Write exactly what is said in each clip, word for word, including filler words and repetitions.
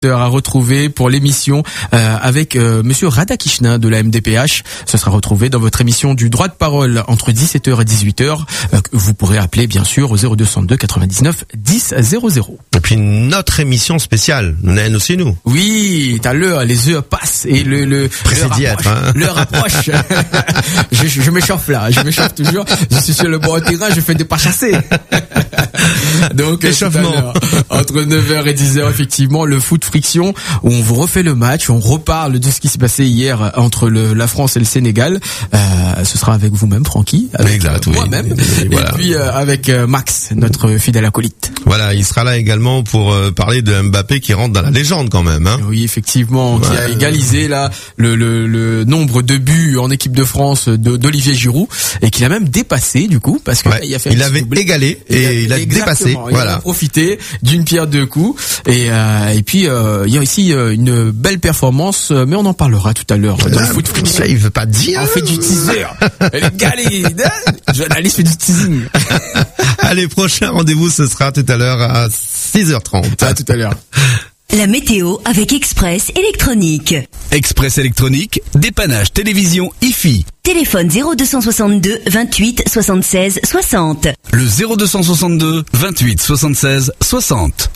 à retrouver pour l'émission euh, avec euh, Monsieur Radakishna de la M D P H. Ce sera retrouvé dans votre émission du droit de parole entre dix-sept heures et dix-huit heures. Euh, vous pourrez appeler bien sûr au zéro deux cent deux quatre-vingt-dix-neuf dix zéro zéro. Et puis notre émission spéciale, nous n'avons aussi nous. Oui, t'as l'heure, les heures passent et le le l'heure approche. Hein. L'heure approche. je je, je m'échauffe là, je m'échauffe toujours. Je suis sur le bon terrain, je fais des pas chassés. Donc échauffement entre neuf heures et dix heures effectivement le foot friction où on vous refait le match, on reparle de ce qui s'est passé hier entre le, la France et le Sénégal. Euh, ce sera avec vous-même Francky, avec exact, euh, oui. moi-même et, et, voilà. et puis euh, avec euh, Max, notre fidèle acolyte. Voilà, il sera là également pour euh, parler de Mbappé qui rentre dans la légende quand même. Hein. Oui, effectivement, ouais. qui a égalisé là le, le, le nombre de buts en équipe de France de, d'Olivier Giroud et qu'il a même dépassé du coup parce que ouais. il a fait il avait doublé. égalé et il a, il a dépassé. Il voilà. a profité d'une pierre deux coups et euh, et puis euh, il y a ici euh, une belle performance, mais on en parlera tout à l'heure dans ah, le foot friction. Ça, il veut pas dire. On fait du teaser. Les gars, les journalistes fait du teasing. Allez, prochain rendez-vous, ce sera tout à l'heure à six heures trente. À tout à l'heure. La météo avec Express Électronique. Express Électronique, dépannage télévision I F I. Téléphone zéro deux cent soixante-deux vingt-huit soixante-seize soixante. Le zéro deux cent soixante-deux vingt-huit soixante-seize soixante.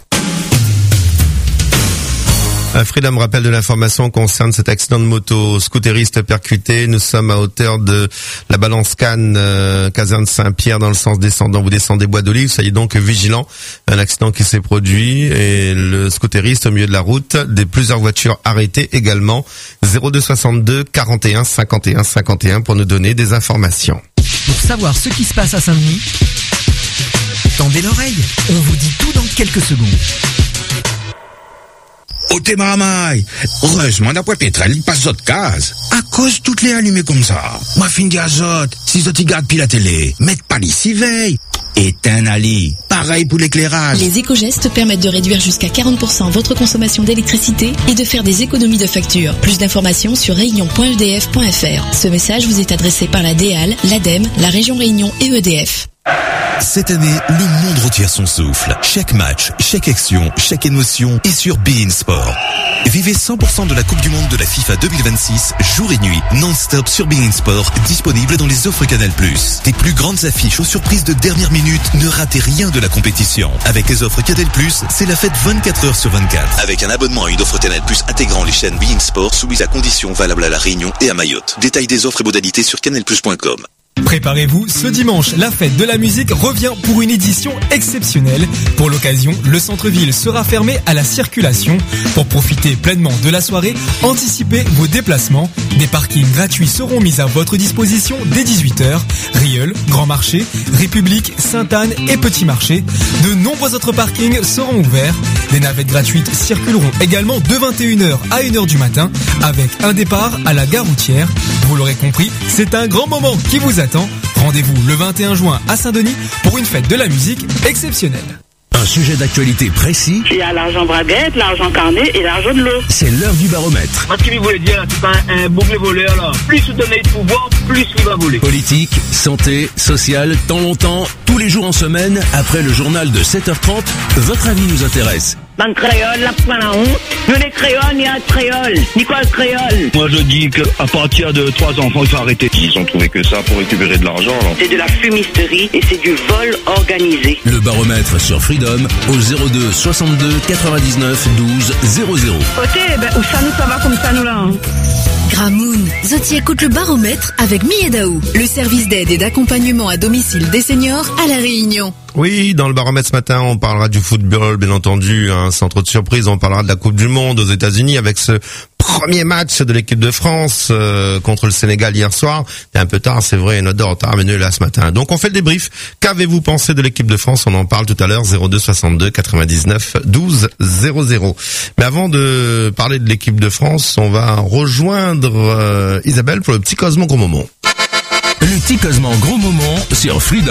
Freedom rappelle de l'information concerne cet accident de moto scooteriste percuté. Nous sommes à hauteur de la balance Cannes, euh, caserne Saint-Pierre dans le sens descendant. Vous descendez Bois d'Olive, soyez donc vigilants. Un accident qui s'est produit et le scooteriste au milieu de la route. Des plusieurs voitures arrêtées également. zéro deux soixante-deux quarante et un cinquante et un cinquante et un pour nous donner des informations. Pour savoir ce qui se passe à Saint-Denis, tendez l'oreille. On vous dit tout dans quelques secondes. Ô t'es maramay, heureusement d'après pétrole, il passe d'autres cases. À cause toutes les allumées comme ça. Moi fin d'azote, si ça t'y garde puis la télé, mettre pas l'ici veille. Éteins Ali, pareil pour l'éclairage. Les éco-gestes permettent de réduire jusqu'à quarante pour cent votre consommation d'électricité et de faire des économies de facture. Plus d'informations sur réunion point e d f point f r. Ce message vous est adressé par la D E A L, l'ADEME, la région Réunion et E D F. Cette année, le monde retire son souffle. Chaque match, chaque action, chaque émotion est sur beIN Sport. Vivez cent pour cent de la Coupe du Monde de la FIFA deux mille vingt-six, jour et nuit, non-stop sur beIN Sport, disponible dans les offres Canal plus. Des plus grandes affiches aux surprises de dernière minute, ne ratez rien de la compétition. Avec les offres Canal plus, c'est la fête vingt-quatre heures sur vingt-quatre. Avec un abonnement à une offre Canal plus intégrant les chaînes beIN Sport, soumises à conditions valables à La Réunion et à Mayotte. Détail des offres et modalités sur canal plus point com. Préparez-vous, ce dimanche, la fête de la musique revient pour une édition exceptionnelle. Pour l'occasion, le centre-ville sera fermé à la circulation. Pour profiter pleinement de la soirée, anticipez vos déplacements. Des parkings gratuits seront mis à votre disposition dès dix-huit heures. Rieul, Grand Marché, République, Sainte-Anne et Petit Marché. De nombreux autres parkings seront ouverts. Des navettes gratuites circuleront également de vingt et une heures à une heure du matin avec un départ à la gare routière. Vous l'aurez compris, c'est un grand moment qui vous attend. Rendez-vous le vingt et un juin à Saint-Denis pour une fête de la musique exceptionnelle. Un sujet d'actualité précis. Il y a l'argent braguette, l'argent carnet et l'argent de l'eau. C'est l'heure du baromètre. Parce qu'il voulait dire, c'est un, un boucle voleur là. Plus vous donnez de pouvoir, plus il va voler. Politique, santé, social, temps longtemps, tous les jours en semaine, après le journal de sept heures trente, votre avis nous intéresse. Dans le créole, la point la honte. Nous les créoles, il y a un créole. Nicole créole. Moi je dis qu'à partir de trois enfants, il faut arrêter. Ils ont trouvé que ça pour récupérer de l'argent. Alors. C'est de la fumisterie et c'est du vol organisé. Le baromètre sur Freedom au zéro deux soixante-deux quatre-vingt-dix-neuf douze zéro zéro. Ok, ben où ça nous ça va comme ça nous là. Gramoun, Zoti écoute le baromètre avec Miedaou, le service d'aide et d'accompagnement à domicile des seniors à La Réunion. Oui, dans le baromètre ce matin, on parlera du football, bien entendu, hein, sans trop de surprise. On parlera de la Coupe du Monde aux États-Unis avec ce premier match de l'équipe de France euh, contre le Sénégal hier soir. C'est un peu tard, c'est vrai, notre heure en retard, mais nous là ce matin. Donc on fait le débrief. Qu'avez-vous pensé de l'équipe de France? On en parle tout à l'heure, zéro deux soixante-deux quatre-vingt-dix-neuf douze zéro zéro. Mais avant de parler de l'équipe de France, on va rejoindre euh, Isabelle pour le petit Cosmo Gros Moment. Le petit Cosmo Gros Moment sur Freedom.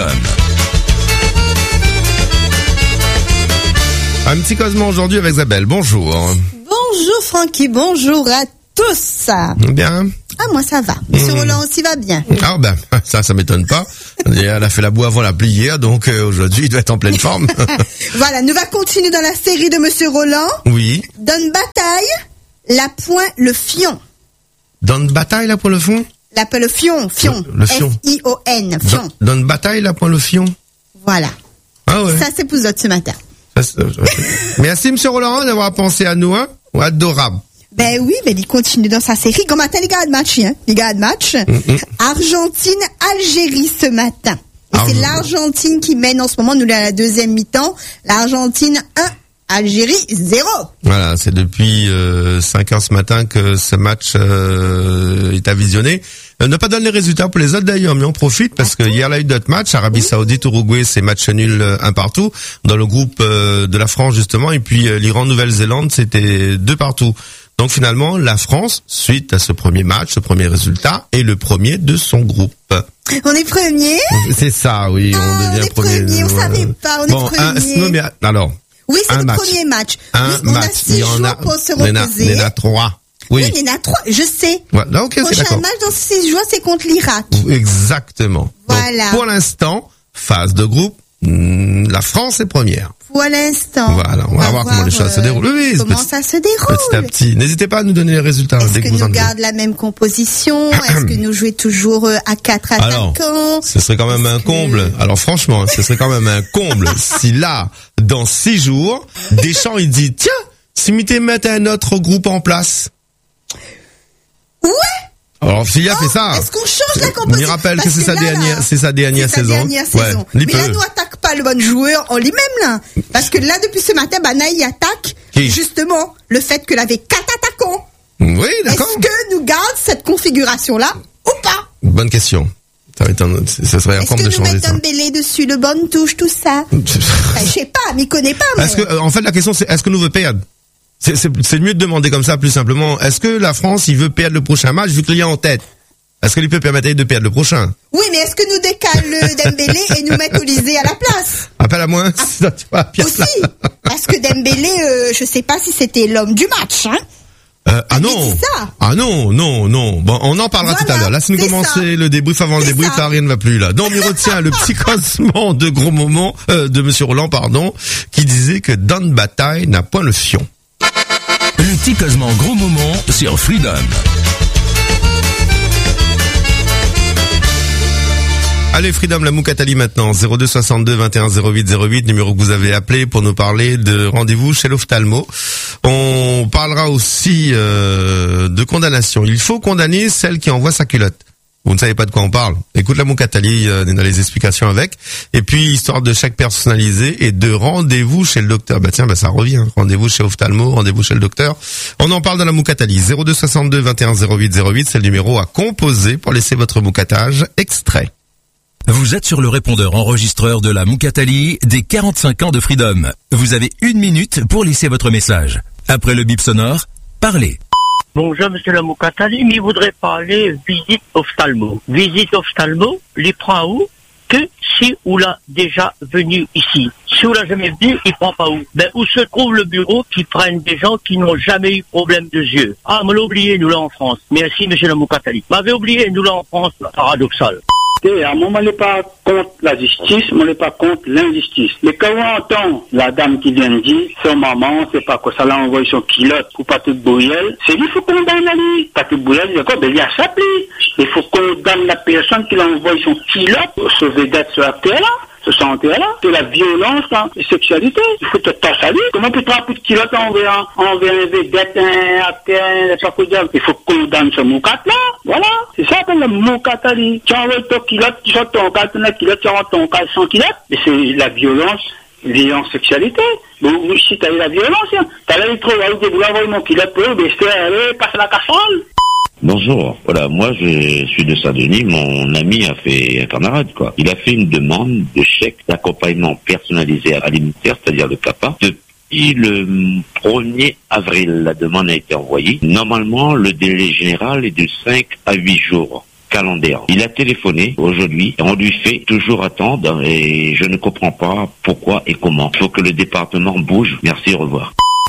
Un petit Cosmo aujourd'hui avec Isabelle. Bonjour. Bonjour Francky, bonjour à tous. Bien. Ah, moi, ça va. Monsieur mmh. Roland aussi va bien. Ah, ben, ça, ça m'étonne pas. Elle a fait la boue avant la pluie hier, donc euh, aujourd'hui, il doit être en pleine forme. Voilà, nous va continuer dans la série de Monsieur Roland. Oui. Donne bataille, la point, le fion. Donne bataille, là, pour le fond? La point, le fion, fion. Le, le fion. F I O N, fion. Donne, donne bataille, là, pour le fion. Voilà. Ah ouais. Ça, c'est pour vous autres ce matin. Ça, c'est, okay. Merci, Monsieur Roland, d'avoir pensé à nous, hein. Adorable. Ben oui, ben il continue dans sa série. Comme matin, les gars de match, hein. Les gars de match. Mm-hmm. Argentine, Algérie ce matin. Et ah, c'est l'Argentine qui mène en ce moment. Nous, à la deuxième mi-temps. L'Argentine un, Algérie zéro. Voilà, c'est depuis euh, cinq heures ce matin que ce match euh, est à visionner. Euh, ne pas donner les résultats pour les autres d'ailleurs, mais on profite parce que hier il y a eu d'autres matchs. Arabie oui. Saoudite, Uruguay, c'est match nul euh, un partout. Dans le groupe euh, de la France justement, et puis euh, l'Iran, Nouvelle-Zélande, c'était deux partout. Donc finalement, la France, suite à ce premier match, ce premier résultat, est le premier de son groupe. On est premier. C'est ça, oui, ah, on devient on est premier. premier. On savait pas, on bon, est premier. Un, non mais alors. Oui, c'est un le match. premier match. Un oui, on match. a six jours a, pour se reposer. Il y en a trois. Oui. oui, il y en a trois, je sais. Voilà, ok, le prochain match dans six jours, c'est contre l'Irak. Exactement. Voilà. Donc, pour l'instant, phase de groupe, la France est première. Pour l'instant. Voilà, on, on va, va voir, voir comment les choses euh, se déroulent. Oui, comment petit, ça se déroule. Petit à petit. N'hésitez pas à nous donner les résultats. Est-ce dès que, que nous vous en gardons la même composition? Est-ce que nous jouons toujours à quatre attaquants? Alors, ce serait quand même un comble. Que... Alors franchement, ce serait quand même un comble si là, dans six jours, Deschamps il dit, tiens, si m'était mettre un autre groupe en place. Ouais. Alors, s'il a oh, fait ça. Est-ce qu'on change la composition? On y rappelle que c'est sa dernière, c'est sa dernière c'est saison. Sa dernière saison. Ouais, mais là, nous attaque pas le bon joueur en lui-même, là. Parce que là, depuis ce matin, Banaï attaque, Qui? justement, le fait qu'il avait quatre attaquants. Oui, d'accord. Est-ce que nous garde cette configuration-là, ou pas? Bonne question. Ça va être un, ça serait un forme de changer ça. Est-ce que nous mettons Dembélé dessus, le bonne touche, tout ça? Ben, je sais pas, m'y connais pas, mais. Est-ce que, en fait, la question, c'est, est-ce que nous veut perdre? C'est, c'est, c'est mieux de demander comme ça, plus simplement. Est-ce que la France, il veut perdre le prochain match, vu qu'il est en tête? Est-ce qu'il peut permettre de perdre le prochain? Oui, mais est-ce que nous décalons Dembélé et nous mettons Olysée à la place? Appelle à moins. Ah, aussi. Parce que Dembélé, euh, je sais pas si c'était l'homme du match, hein? Euh, ah non. Ah non, non, non. Bon, on en parlera voilà, tout à l'heure. Là, si nous commençons le débrief avant le débrief, là, rien ne va plus, là. Donc, on retient le petit cassement de gros moments, euh, de Monsieur Roland, pardon, qui disait que Don Bataille n'a point le fion. Le petit cassement gros moment sur Freedom. Allez, Freedom, la Moukatali maintenant, zéro deux soixante-deux vingt et un zéro huit zéro huit, numéro que vous avez appelé pour nous parler de rendez-vous chez l'ophtalmo. On parlera aussi euh, de condamnation. Il faut condamner celle qui envoie sa culotte. Vous ne savez pas de quoi on parle. Écoute la Moukatali, euh, dans les explications avec. Et puis, histoire de chaque personnalisé et de rendez-vous chez le docteur. Bah tiens, bah ça revient. Rendez-vous chez ophtalmo, rendez-vous chez le docteur. On en parle dans la Moukatali. zéro deux soixante-deux vingt et un zéro huit zéro huit, c'est le numéro à composer pour laisser votre moukatage extrait. Vous êtes sur le répondeur enregistreur de la Moukatali des quarante-cinq ans de Freedom. Vous avez une minute pour laisser votre message. Après le bip sonore, parlez. Bonjour, monsieur la Moukatali, mais il voudrait parler visite ophtalmo. Visite ophtalmo, les prend où? Que si on l'a déjà venu ici. Si on l'a jamais venu, il prend pas où? Ben, où se trouve le bureau qui prennent des gens qui n'ont jamais eu problème de yeux? Ah, me l'a oublié, nous là en France. Merci, monsieur la Moukatali. M'avait oublié, nous là en France, paradoxal. À un moment, on n'est pas contre la justice, mais on n'est pas contre l'injustice. Mais quand on entend la dame qui vient de dire, son maman, c'est pas quoi, ça l'a envoyé son culotte pour Patrick Bouyel, c'est lui, il faut condamner lui. Patrick Bouyel, il ben, il a s'appelé. Il faut condamner la personne qui l'a envoyé son culotte, ce vedette sur la terre-là. Ce santé-là, c'est la violence, hein, la sexualité. Il faut te tasser. Comment tu prends plus de kilos envers, envers un vedette, un acteur, un pas quoi dire. Il faut condamner ce moukat-là. Voilà. C'est ça qu'on le moukat-ali. Tu envoies ton kilot, tu sors ton cas, ton kilot, tu rentres ton cas sans kilot. Et c'est la violence, violence sexualité. Donc, si t'as eu la violence, hein, t'as l'air de trouver, vous envoyez mon kilot pour eux, mais c'est, allez, passe la casserole. Bonjour, voilà, moi je suis de Saint-Denis, mon ami a fait un camarade, quoi. Il a fait une demande de chèque d'accompagnement personnalisé alimentaire, c'est-à-dire le C A P A. Depuis le premier avril, la demande a été envoyée. Normalement, le délai général est de cinq à huit jours calendaire. Il a téléphoné aujourd'hui, on lui fait toujours attendre et je ne comprends pas pourquoi et comment. Il faut que le département bouge. Merci, au revoir.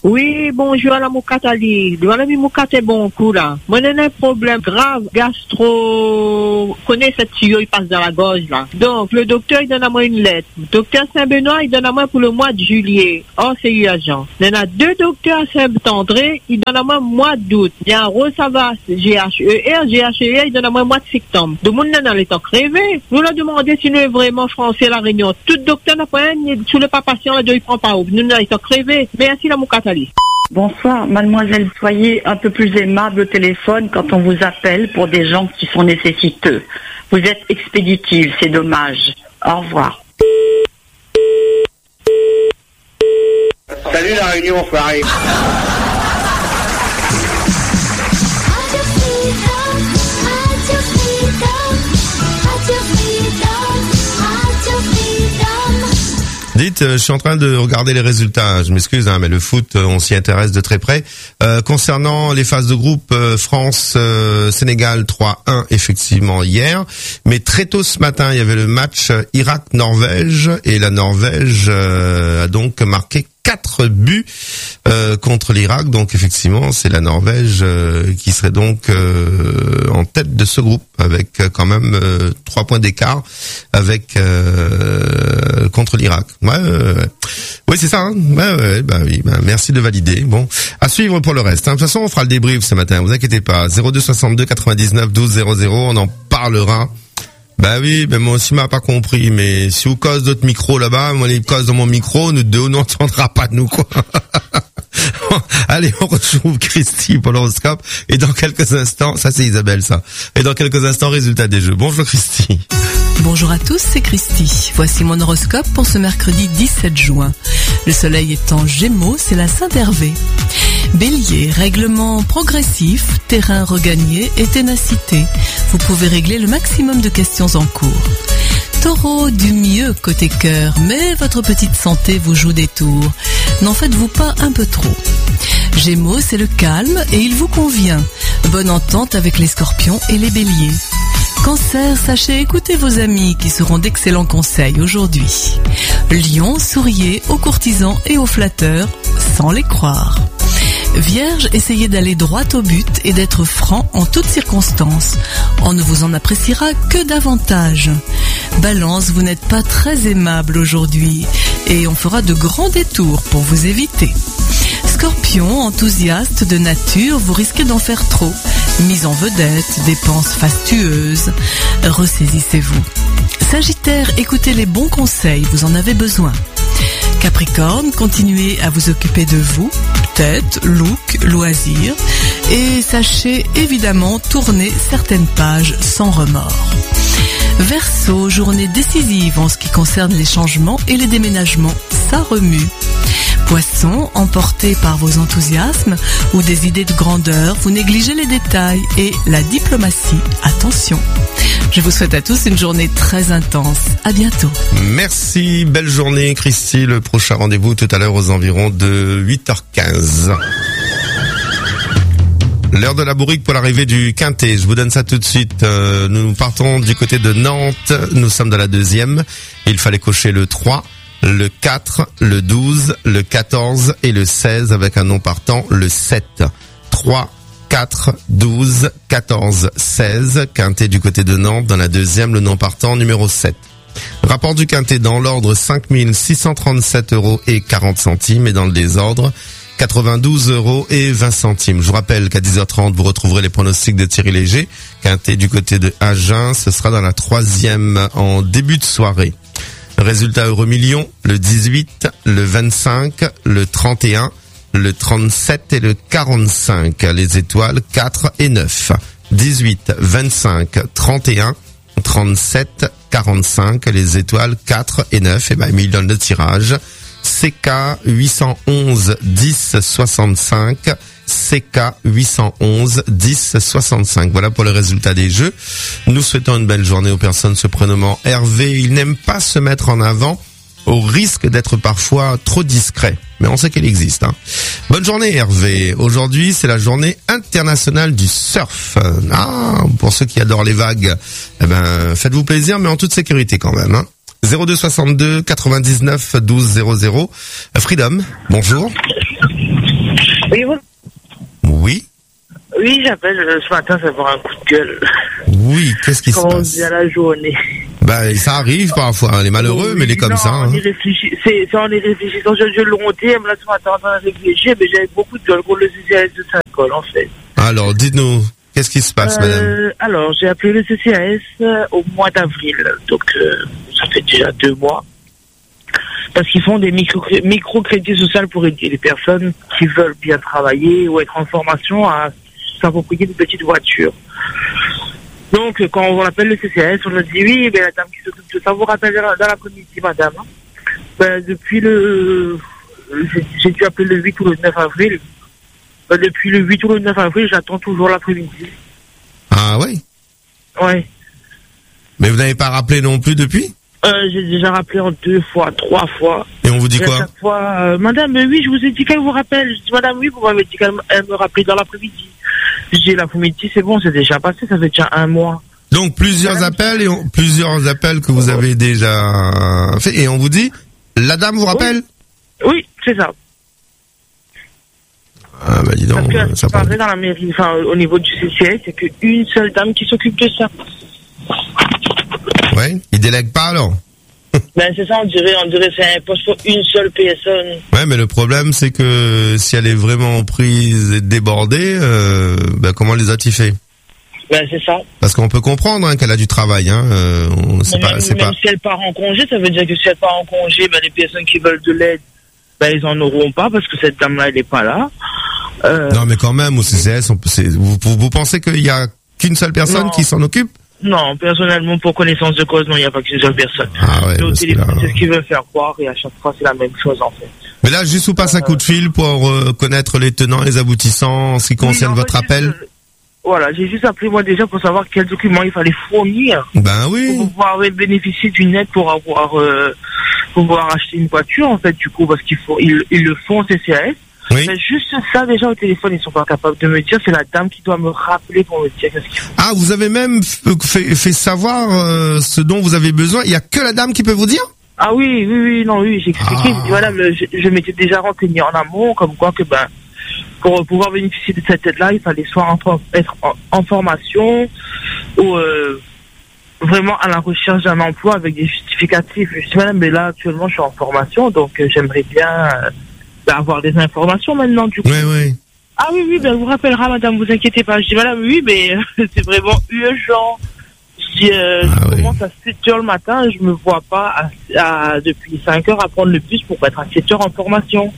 Oui, bonjour à la Moukatali. Voilà, mi Moukate bon coup là. Moi, j'ai un problème grave, gastro, connais cette tuyau, il passe dans la gorge là. Donc, le docteur, il donne à moi une lettre. Docteur Saint-Benoît, il donne à moi pour le mois de juillet. Oh, c'est urgent. Il y en a deux docteurs à Saint-André, il donne à moi mois d'août. Il y a un Rosavas, G H E R, G H E R, il donne à moi mois de septembre. De monde dans les temps crevé. Nous leur demandons si nous est vraiment français la réunion. Tout docteur n'a pas un, sous le pas patient, là, il prend pas. Nous dans les temps crevé. Merci la Moukatali. Bonsoir, mademoiselle, soyez un peu plus aimable au téléphone quand on vous appelle pour des gens qui sont nécessiteux. Vous êtes expéditive, c'est dommage. Au revoir. Salut la réunion, Farid. Dites, euh, je suis en train de regarder les résultats. Je m'excuse, hein, mais le foot, euh, on s'y intéresse de très près. Euh, concernant les phases de groupe, euh, France, euh, Sénégal trois un effectivement hier, mais très tôt ce matin, il y avait le match Irak-Norvège et la Norvège euh, a donc marqué quatre buts euh, contre l'Irak. Donc effectivement, c'est la Norvège euh, qui serait donc euh, en tête de ce groupe avec euh, quand même euh, trois points d'écart avec euh, contre l'Irak. Ouais, ouais, ouais. Oui, c'est ça. Hein, ouais, ouais, bah oui. Bah, merci de valider. Bon, à suivre pour le reste. Hein. De toute façon, on fera le débrief ce matin. Vous inquiétez pas. zéro deux soixante-deux quatre-vingt-dix-neuf douze zéro zéro. On en parlera. Bah oui, mais moi aussi m'a pas compris, mais si vous cause d'autres micros là-bas, moi les cause dans mon micro, nous deux, on n'entendra pas de nous, quoi. Allez, on retrouve Christy pour l'horoscope, et dans quelques instants, ça c'est Isabelle ça, et dans quelques instants, résultat des jeux. Bonjour Christy. Bonjour à tous, c'est Christy. Voici mon horoscope pour ce mercredi dix-sept juin. Le soleil est en Gémeaux, c'est la Saint-Hervé. Bélier, règlement progressif, terrain regagné et ténacité. Vous pouvez régler le maximum de questions en cours. Taureau, du mieux côté cœur, mais votre petite santé vous joue des tours. N'en faites-vous pas un peu trop. Gémeaux, c'est le calme et il vous convient. Bonne entente avec les scorpions et les béliers. Cancer, sachez écouter vos amis qui seront d'excellents conseils aujourd'hui. Lion, souriez aux courtisans et aux flatteurs sans les croire. Vierge, essayez d'aller droit au but et d'être franc en toutes circonstances. On ne vous en appréciera que davantage. Balance, vous n'êtes pas très aimable aujourd'hui et on fera de grands détours pour vous éviter. Scorpion, enthousiaste de nature, vous risquez d'en faire trop. Mise en vedette, dépenses fastueuses. Ressaisissez-vous. Sagittaire, écoutez les bons conseils, vous en avez besoin. Capricorne, continuez à vous occuper de vous, tête, look, loisirs, et sachez évidemment tourner certaines pages sans remords. Verseau, journée décisive en ce qui concerne les changements et les déménagements, ça remue. Poisson, emporté par vos enthousiasmes ou des idées de grandeur, vous négligez les détails et la diplomatie, attention. Je vous souhaite à tous une journée très intense. À bientôt. Merci, belle journée Christy. Le prochain rendez-vous tout à l'heure aux environs de huit heures quinze. L'heure de la bourrique pour l'arrivée du Quintet. Je vous donne ça tout de suite. Euh, nous partons du côté de Nantes. Nous sommes dans la deuxième. Il fallait cocher le trois, le quatre, le douze, le quatorze et le seize avec un nom partant, le sept. trois, quatre, douze, quatorze, seize. Quintet du côté de Nantes dans la deuxième, le nom partant numéro sept. Rapport du Quintet dans l'ordre cinq mille six cent trente-sept euros et quarante centimes et dans le désordre quatre-vingt-douze euros et vingt centimes. Je vous rappelle qu'à dix heures trente, vous retrouverez les pronostics de Thierry Léger. Quintet du côté de Agen, ce sera dans la troisième en début de soirée. Résultat Euro-Million, le dix-huit, le vingt-cinq, le trente et un, le trente-sept et le quarante-cinq. Les étoiles quatre et neuf. dix-huit, vingt-cinq, trente et un, trente-sept, quarante-cinq. Les étoiles quatre et neuf. Et ben, mis dans le tirage. C K huit cent onze dix soixante-cinq, C K huit cent onze dix soixante-cinq. Voilà pour le résultat des jeux. Nous souhaitons une belle journée aux personnes se prénommant Hervé. Il n'aime pas se mettre en avant au risque d'être parfois trop discret. Mais on sait qu'il existe. Hein. Bonne journée Hervé. Aujourd'hui, c'est la journée internationale du surf. Ah, pour ceux qui adorent les vagues, eh ben, faites-vous plaisir, mais en toute sécurité quand même. Hein. zéro deux soixante-deux quatre-vingt-dix-neuf douze zéro zéro. Freedom, bonjour. Oui, bon. Oui. Oui, j'appelle euh, ce matin, ça va avoir un coup de gueule. Oui, qu'est-ce qui se Comment passe? bien la journée. Bah, ça arrive parfois, hein, les malheureux, Oui, mais les comme non, ça. Hein. On y réfléchit, c'est, c'est en y réfléchissant sur le jeu de long terme, là, ce matin, en train de réfléchir, mais j'avais beaucoup de gueule pour le C C A S de Saint-Col, en fait. Alors, dites-nous, qu'est-ce qui se passe, euh, madame? Alors, j'ai appelé le C C A S euh, au mois d'avril, donc euh, ça fait déjà deux mois. Parce qu'ils font des micro, micro-crédits sociaux pour aider les personnes qui veulent bien travailler ou être en formation à s'approprier une petite voiture. Donc, quand on appelle le C C A S, on nous dit oui, ben, la dame qui s'occupe de ça vous rappelle dans l'après-midi, madame. Ben, depuis le... J'ai, j'ai dû appeler le huit ou le neuf avril. Ben, depuis le huit ou le neuf avril, j'attends toujours l'après-midi. Ah oui? Oui. Mais vous n'avez pas rappelé non plus depuis? Euh, j'ai déjà rappelé en deux fois, trois fois. Et on vous dit et quoi? À chaque fois, euh, madame, oui, je vous ai dit qu'elle vous rappelle. Je dis, madame, oui, vous m'avez dit qu'elle elle me rappelait dans l'après-midi. Je dis, l'après-midi, c'est bon, c'est déjà passé, ça fait déjà un mois. Donc, plusieurs madame, appels et on, plusieurs appels que vous avez déjà fait. Et on vous dit, la dame vous rappelle? Oui, oui, c'est ça. Ah, bah, dis donc. Parce que, ça paraît dans la mairie, enfin, au niveau du C C A, c'est qu'une seule dame qui s'occupe de ça. Ouais, ils délèguent pas alors. Ben c'est ça, on dirait, on dirait c'est un poste pour une seule personne. Ouais, mais le problème c'est que si elle est vraiment prise et débordée, euh, ben comment les a-t-il fait? Ben c'est ça. Parce qu'on peut comprendre hein, qu'elle a du travail, hein. Euh, on, c'est même pas, c'est même pas... si elle part en congé, ça veut dire que si elle part en congé, ben les personnes qui veulent de l'aide, ben ils en auront pas parce que cette dame-là elle est pas là. Euh... Non, mais quand même au C C S, on peut, c'est, vous, vous, vous pensez qu'il y a qu'une seule personne non. qui s'en occupe? Non, personnellement, pour connaissance de cause, non, il n'y a pas qu'une seule personne. Ah ouais, le téléphone, là... c'est ce qu'ils veulent faire croire et à chaque fois, c'est la même chose, en fait. Mais là, juste vous passe euh... un coup de fil pour euh, connaître les tenants et les aboutissants en ce qui concerne oui, votre appel. Juste, euh, voilà, j'ai juste appelé moi déjà pour savoir quels documents il fallait fournir. Ben oui. Pour pouvoir bénéficier d'une aide pour avoir, euh, pouvoir acheter une voiture, en fait, du coup, parce qu'ils font, ils, ils le font au C C A S. Oui. Mais juste ça, déjà au téléphone, ils sont pas capables de me dire. C'est la dame qui doit me rappeler pour me dire qu'est-ce qu'il faut. Ah, vous avez même fait, fait savoir euh, ce dont vous avez besoin. Il y a que la dame qui peut vous dire? Ah oui, oui, oui, non, oui, j'ai expliqué. Ah. Voilà, je, je m'étais déjà renseigné en amont, comme quoi que ben, pour pouvoir bénéficier de cette aide-là, il fallait soit en, être en, en formation ou euh, vraiment à la recherche d'un emploi avec des justificatifs. Je dis madame, mais là actuellement, je suis en formation, donc euh, j'aimerais bien. Euh, avoir des informations maintenant du coup. Oui, oui. Ah oui, oui, ben elle vous rappellera madame, vous inquiétez pas. Je dis madame, oui, mais c'est vraiment urgent. Je dis, euh, ah, je oui. commence à sept heures le matin et je me vois pas à, à, depuis cinq heures à prendre le bus pour être à sept heures en formation.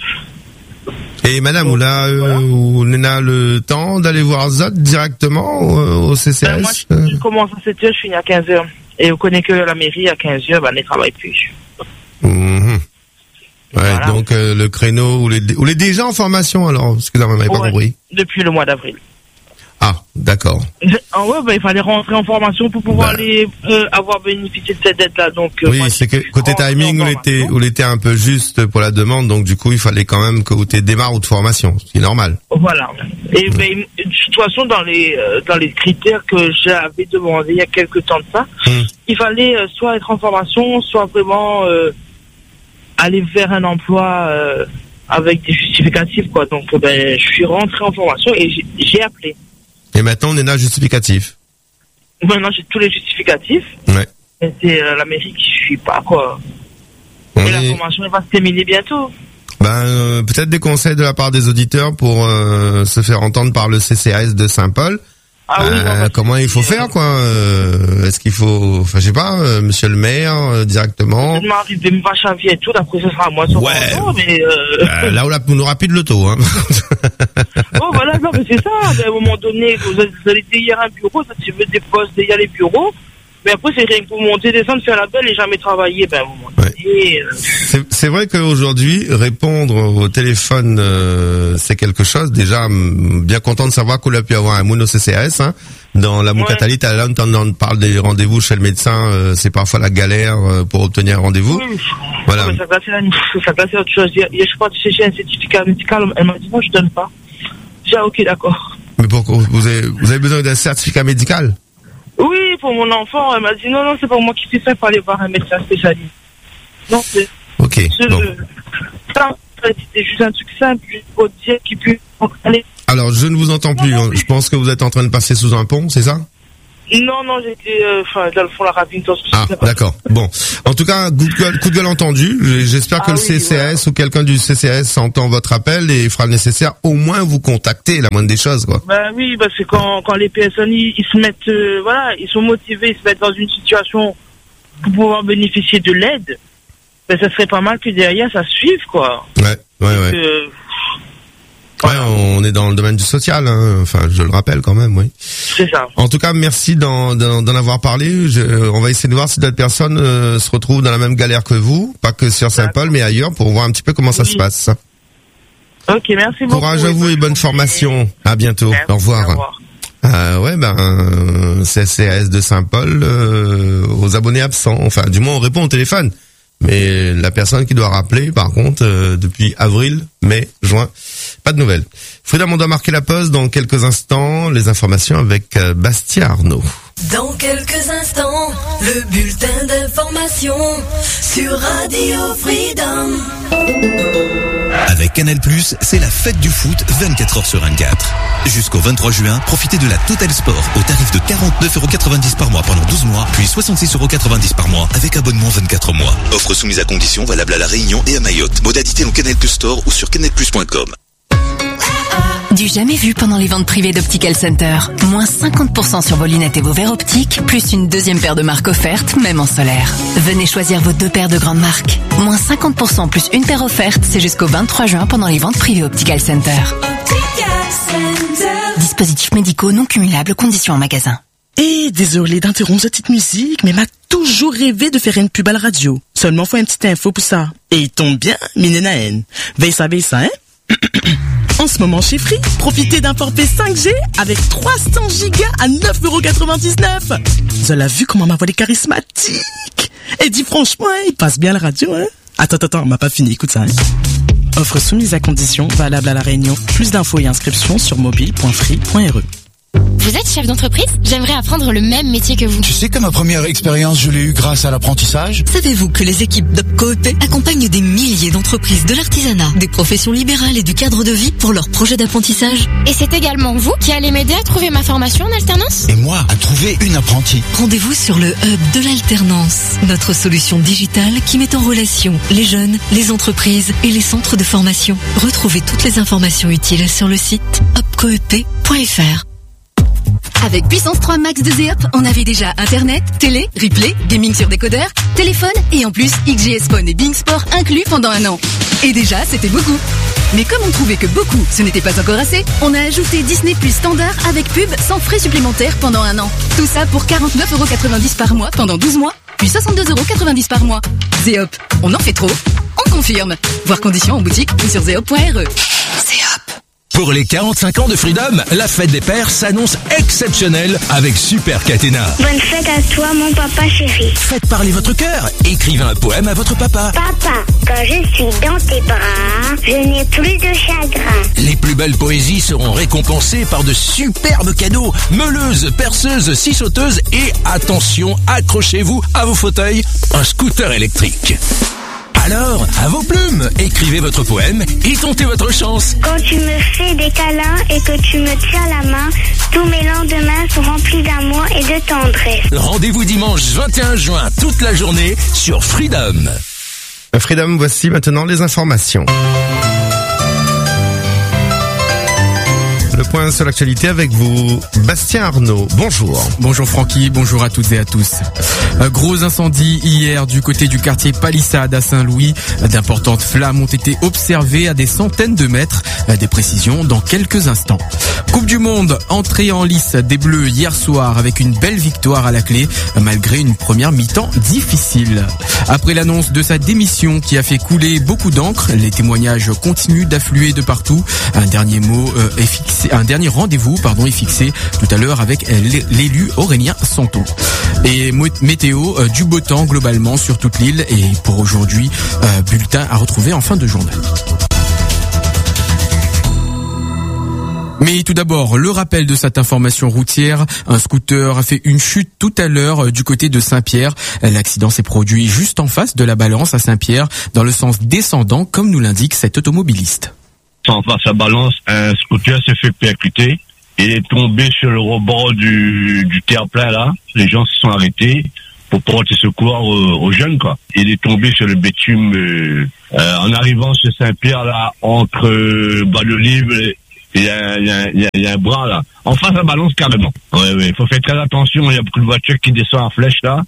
Et madame, vous a, euh, voilà. le temps d'aller voir Zot directement au, au C C S? Ben, moi, je, je commence à sept heures, je finis à quinze heures. Et on connaît que la mairie à quinze heures, ben, elle ne travaille plus. Mmh. Ouais, voilà. Donc euh, le créneau, ou les, ou les déjà en formation alors, parce que là on n'avait ouais, pas compris. Depuis le mois d'avril. Ah, d'accord. Ah ouais, bah, il fallait rentrer en formation pour pouvoir bah. les, euh, avoir bénéficié de cette aide-là. Donc, euh, oui, moi, c'est que côté timing, où était, où était un peu juste pour la demande, donc du coup, il fallait quand même que vous démarre ou de formation, ce qui est normal. Voilà. Et mmh. ben, de toute façon, dans les euh, dans les critères que j'avais demandé il y a quelques temps de ça, mmh. il fallait euh, soit être en formation, soit vraiment euh, aller vers un emploi euh, avec des justificatifs, quoi. Donc, ben, je suis rentré en formation et j'ai, j'ai appelé. Et maintenant, on est là justificatif. Maintenant, j'ai tous les justificatifs. Ouais. Et c'est euh, la mairie qui ne suit pas, quoi. On et est... la formation elle va se terminer bientôt. Ben, euh, peut-être des conseils de la part des auditeurs pour euh, se faire entendre par le C C A S de Saint-Paul. Ah oui, euh, non, comment il faut faire, quoi euh, Est-ce qu'il faut, enfin, je sais pas, euh, monsieur le maire, euh, directement Il m'arrive de me vacher à vie et tout, d'après ce sera à moi sur ouais. Temps, mais... Euh... Euh, là où la, on n'aura plus de l'auto, hein. Oh, voilà, non, mais c'est ça, à un moment donné, vous allez derrière un bureau, ça tu veux des postes derrière les bureaux, mais après, c'est rien que pour monter, descendre, faire la belle et jamais travailler, ben, à un moment donné... Ouais. Euh... C'est, c'est vrai qu'aujourd'hui, répondre au téléphone, euh, c'est quelque chose. Déjà, bien content de savoir qu'on a pu avoir un moon au C C A S, hein. Dans la Moukatali, ouais. Là, on parle des rendez-vous chez le médecin, euh, c'est parfois la galère euh, pour obtenir un rendez-vous. Oui, voilà. Mais ça glace, ça glace autre chose. Il y a, je crois que j'ai un certificat médical, elle m'a dit non, je donne pas. J'ai ok, d'accord. Mais pourquoi vous avez, vous avez besoin d'un certificat médical? Oui, pour mon enfant, elle m'a dit non, non, c'est pas moi qui fais ça, il faut aller voir un médecin spécialiste. Non, c'est... Ok, c'est bon. Le... Ça, c'était juste un truc simple, juste pour dire qu'il puisse aller. Alors, je ne vous entends plus. Hein. Je pense que vous êtes en train de passer sous un pont, c'est ça? Non, non, j'étais, enfin, euh, dans le fond, la ravine. Ah, d'accord. Bon. En tout cas, coup de gueule, coup de gueule entendu. J'espère que ah, le oui, C C S voilà. ou quelqu'un du C C S entend votre appel et fera le nécessaire. Au moins, vous contacter, la moindre des choses, quoi. Bah oui, parce que quand, quand les personnes, ils, ils se mettent, euh, voilà, ils sont motivés, ils se mettent dans une situation pour pouvoir bénéficier de l'aide, ben, ça serait pas mal que derrière, ça suive, quoi. Ouais, ouais, ouais. Euh, Ouais, on est dans le domaine du social, hein. Enfin, je le rappelle quand même, oui. C'est ça. En tout cas, merci d'en, d'en, d'en avoir parlé. Je, on va essayer de voir si d'autres personnes euh, se retrouvent dans la même galère que vous, pas que sur Saint-Paul, mais ailleurs, pour voir un petit peu comment ça oui. se passe. Ok, merci beaucoup. Courage à vous et bonne formation. À bientôt. Merci, au revoir. Au revoir. Euh, ouais, ben, C C S de Saint-Paul, euh, aux abonnés absents. Enfin, du moins, on répond au téléphone. Mais la personne qui doit rappeler, par contre, euh, depuis avril, mai, juin, pas de nouvelles. Frida, on doit marquer la pause dans quelques instants. Les informations avec euh, Bastien Arnaud. Dans quelques instants, le bulletin d'information sur Radio Freedom. Avec Canal plus, c'est la fête du foot vingt-quatre heures sur vingt-quatre. Jusqu'au vingt-trois juin, profitez de la Total Sport au tarif de quarante-neuf euros quatre-vingt-dix par mois pendant douze mois, puis soixante-six euros quatre-vingt-dix par mois avec abonnement vingt-quatre mois. Offre soumise à condition valable à La Réunion et à Mayotte. Modalité en Canal plus Store ou sur canal plus point com. Du jamais vu pendant les ventes privées d'Optical Center. Moins cinquante pour cent sur vos lunettes et vos verres optiques, plus une deuxième paire de marques offerte, même en solaire. Venez choisir vos deux paires de grandes marques. Moins cinquante pour cent plus une paire offerte, c'est jusqu'au vingt-trois juin pendant les ventes privées Optical Center. Optical Center. Dispositifs médicaux non cumulables, conditions en magasin. Eh, désolé d'interrompre cette petite musique, mais m'a toujours rêvé de faire une pub à la radio. Seulement faut une petite info pour ça. Et il tombe bien, Minenaen. Veille ça, veille ça, hein? En ce moment chez Free, profitez d'un forfait cinq G avec trois cents gigas à neuf euros quatre-vingt-dix-neuf. Vous avez vu comment ma voix est charismatique? Et dit franchement, il passe bien la radio, hein? Attends, attends, on m'a pas fini, écoute ça, hein? Offre soumise à condition, valable à La Réunion. Plus d'infos et inscriptions sur mobile point free point r e. Vous êtes chef d'entreprise? J'aimerais apprendre le même métier que vous. Tu sais que ma première expérience, je l'ai eue grâce à l'apprentissage. Savez-vous que les équipes d'OpCoep accompagnent des milliers d'entreprises de l'artisanat, des professions libérales et du cadre de vie pour leurs projets d'apprentissage? Et c'est également vous qui allez m'aider à trouver ma formation en alternance? Et moi, à trouver une apprentie. Rendez-vous sur le Hub de l'alternance, notre solution digitale qui met en relation les jeunes, les entreprises et les centres de formation. Retrouvez toutes les informations utiles sur le site opcoep point f r. Avec Puissance trois Max de Zeop, on avait déjà Internet, télé, replay, gaming sur décodeur, téléphone et en plus X G S Phone et Bing Sport inclus pendant un an. Et déjà, c'était beaucoup. Mais comme on trouvait que beaucoup, ce n'était pas encore assez, on a ajouté Disney Plus standard avec pub sans frais supplémentaires pendant un an. Tout ça pour quarante-neuf euros quatre-vingt-dix par mois pendant douze mois, puis soixante-deux euros quatre-vingt-dix par mois. Zeop, on en fait trop, on confirme. Voir conditions en boutique ou sur zeop point r e. Zeop. Pour les quarante-cinq ans de Freedom, la fête des pères s'annonce exceptionnelle avec Super Catena. Bonne fête à toi, mon papa chéri. Faites parler votre cœur. Écrivez un poème à votre papa. Papa, quand je suis dans tes bras, je n'ai plus de chagrin. Les plus belles poésies seront récompensées par de superbes cadeaux. Meuleuses, perceuses, scie sauteuses et, attention, accrochez-vous à vos fauteuils, un scooter électrique. Alors, à vos plumes, écrivez votre poème et tentez votre chance. Quand tu me fais des câlins et que tu me tiens la main, tous mes lendemains sont remplis d'amour et de tendresse. Rendez-vous dimanche vingt et un juin, toute la journée, sur Freedom. Freedom, voici maintenant les informations. Le point sur l'actualité avec vous, Bastien Arnaud. Bonjour. Bonjour Francky, bonjour à toutes et à tous. Un gros incendie hier du côté du quartier Palissade à Saint-Louis. D'importantes flammes ont été observées à des centaines de mètres. Des précisions dans quelques instants. Coupe du Monde, entrée en lice des Bleus hier soir avec une belle victoire à la clé, malgré une première mi-temps difficile. Après l'annonce de sa démission qui a fait couler beaucoup d'encre, les témoignages continuent d'affluer de partout. Un dernier mot euh, est fixé. Un dernier rendez-vous, pardon, est fixé tout à l'heure avec l'élu Aurélien Santon. Et météo, euh, du beau temps globalement sur toute l'île et pour aujourd'hui, euh, bulletin à retrouver en fin de journée. Mais tout d'abord, le rappel de cette information routière. Un scooter a fait une chute tout à l'heure du côté de Saint-Pierre. L'accident s'est produit juste en face de la Balance à Saint-Pierre, dans le sens descendant, comme nous l'indique cet automobiliste. En face à Balance, un scooter s'est fait percuter. Il est tombé sur le rebord du, du terre-plein là. Les gens se sont arrêtés pour porter secours aux, aux jeunes, quoi. Il est tombé sur le bitume euh, euh, en arrivant sur Saint-Pierre là, entre euh, bah, le livre. Il y, a, il, y a, il, y a, il y a un bras là, en face à Balance carrément. Ouais, ouais, il faut faire très attention, il y a beaucoup de voitures qui descendent en flèche là,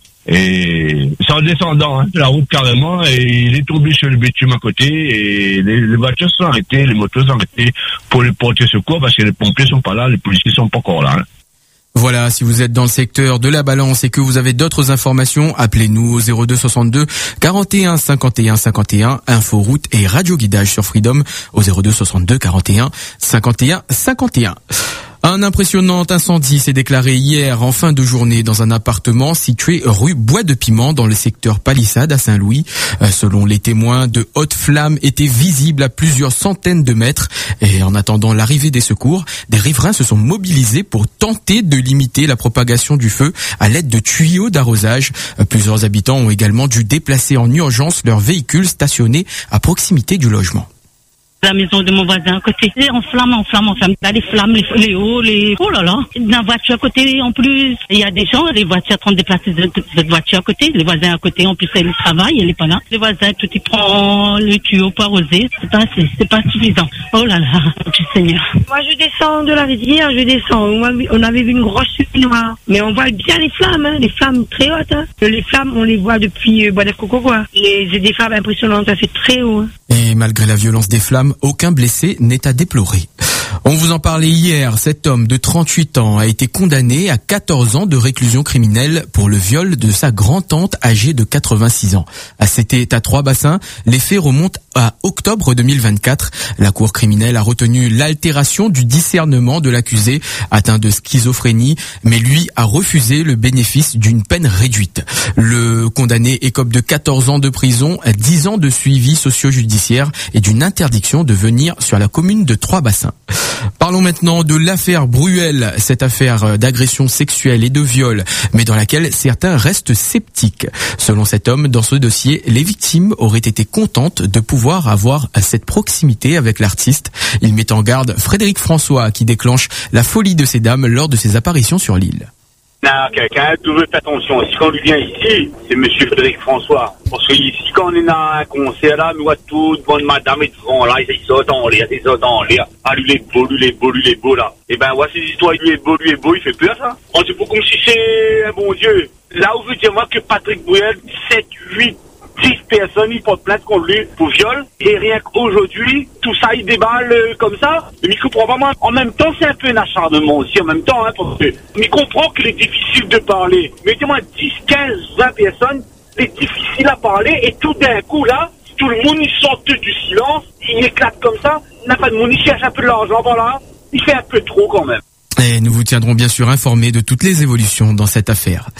et c'est en descendant, hein, la route carrément, et il est tombé sur le bitume à côté, et les, les voitures sont arrêtées, les motos sont arrêtées pour les porter secours, parce que les pompiers sont pas là, les policiers sont pas encore là. Hein. Voilà, si vous êtes dans le secteur de la Balance et que vous avez d'autres informations, appelez-nous au zéro deux soixante-deux quarante et un cinquante et un cinquante et un, info route et radio guidage sur Freedom au zéro deux soixante-deux quarante et un cinquante et un cinquante et un. Un impressionnant incendie s'est déclaré hier en fin de journée dans un appartement situé rue Bois de Piment dans le secteur Palissade à Saint-Louis. Selon les témoins, de hautes flammes étaient visibles à plusieurs centaines de mètres et en attendant l'arrivée des secours, des riverains se sont mobilisés pour tenter de limiter la propagation du feu à l'aide de tuyaux d'arrosage. Plusieurs habitants ont également dû déplacer en urgence leurs véhicules stationnés à proximité du logement. La maison de mon voisin à côté, c'est en flamme, en flamme, en flamme. Là, les flammes, les, les hauts, les... Oh là là, la voiture à côté en plus. Il y a des gens, les voitures en train de déplacer cette voiture à côté. Les voisins à côté, en plus, elle travaille, elle est pas là. Les voisins, tout, ils prennent le tuyau pour arroser. C'est pas assez, c'est pas suffisant. Oh là là, du Seigneur. Moi, je descends de la rivière, je descends. On avait vu une grosse fumée noire. Mais on voit bien les flammes, hein, les flammes très hautes. Hein. Les flammes, on les voit depuis euh, Bois de Coco, quoi. Les, c'est des flammes impressionnantes, ça fait très haut. Hein. Et malgré la violence des flammes, aucun blessé n'est à déplorer. On vous en parlait hier, cet homme de trente-huit ans a été condamné à quatorze ans de réclusion criminelle pour le viol de sa grand-tante âgée de quatre-vingt-six ans. C'était à Trois-Bassins, les faits remontent à octobre deux mille vingt-quatre. La cour criminelle a retenu l'altération du discernement de l'accusé atteint de schizophrénie, mais lui a refusé le bénéfice d'une peine réduite. Le condamné écope de quatorze ans de prison, dix ans de suivi socio-judiciaire et d'une interdiction de venir sur la commune de Trois-Bassins. Parlons maintenant de l'affaire Bruel, cette affaire d'agression sexuelle et de viol, mais dans laquelle certains restent sceptiques. Selon cet homme, dans ce dossier, les victimes auraient été contentes de pouvoir avoir cette proximité avec l'artiste. Il met en garde Frédéric François qui déclenche la folie de ces dames lors de ses apparitions sur l'île. Là, quelqu'un, tu veux faire attention. Si quand on vient ici, c'est monsieur Frédéric François. Parce que ici, quand on est dans un concert, là, nous, toutes bonnes madames, ils sont là, ils sautent en l'air, ils sautent en l'air. Ah, lui, il est beau, lui, il est beau, lui, il est beau, là. Eh ben, voici l'histoire, lui est beau, lui est beau, il fait peur, ça. On dit, comme si c'est un bon Dieu. Là où veut dire, moi, que Patrick Bruel, sept, huit, dix personnes, ils portent plainte contre lui pour viol. Et rien qu'aujourd'hui, tout ça, il déballe euh, comme ça. Mais il comprend vraiment. En même temps, c'est un peu un acharnement aussi, en même temps, hein, parce que il comprend qu'il est difficile de parler. Mettez-moi dix, quinze, vingt personnes, c'est difficile à parler, et tout d'un coup, là, tout le monde, il sort du silence, il éclate comme ça, il n'a pas de monde, il cherche un peu de l'argent, voilà. Il fait un peu trop quand même. Et nous vous tiendrons bien sûr informés de toutes les évolutions dans cette affaire.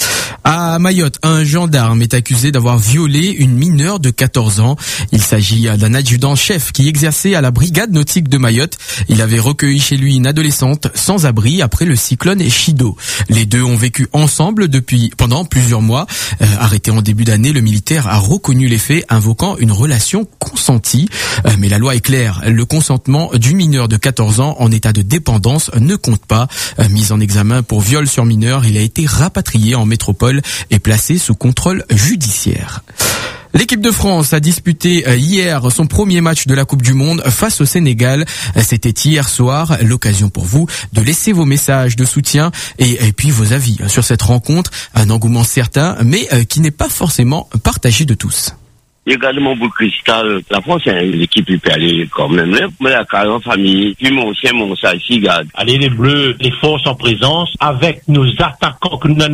À Mayotte, un gendarme est accusé d'avoir violé une mineure de quatorze ans. Il s'agit d'un adjudant-chef qui exerçait à la brigade nautique de Mayotte. Il avait recueilli chez lui une adolescente sans abri après le cyclone Chido. Les deux ont vécu ensemble depuis pendant plusieurs mois. Euh, arrêté en début d'année, le militaire a reconnu les faits, invoquant une relation consentie. Euh, mais la loi est claire, le consentement du mineur de quatorze ans en état de dépendance ne compte pas. Euh, mis en examen pour viol sur mineur, il a été rapatrié en métropole et placé sous contrôle judiciaire. L'équipe de France a disputé hier son premier match de la Coupe du Monde face au Sénégal. C'était hier soir, l'occasion pour vous de laisser vos messages de soutien et, et puis vos avis sur cette rencontre. Un engouement certain, mais qui n'est pas forcément partagé de tous. Également pour Cristal, la France est une équipe qui peut aller quand même, mais la carrière famille, puis mon chien, mon saïsi, garde. Allez les Bleus, les forces en présence, avec nos attaquants que nous en a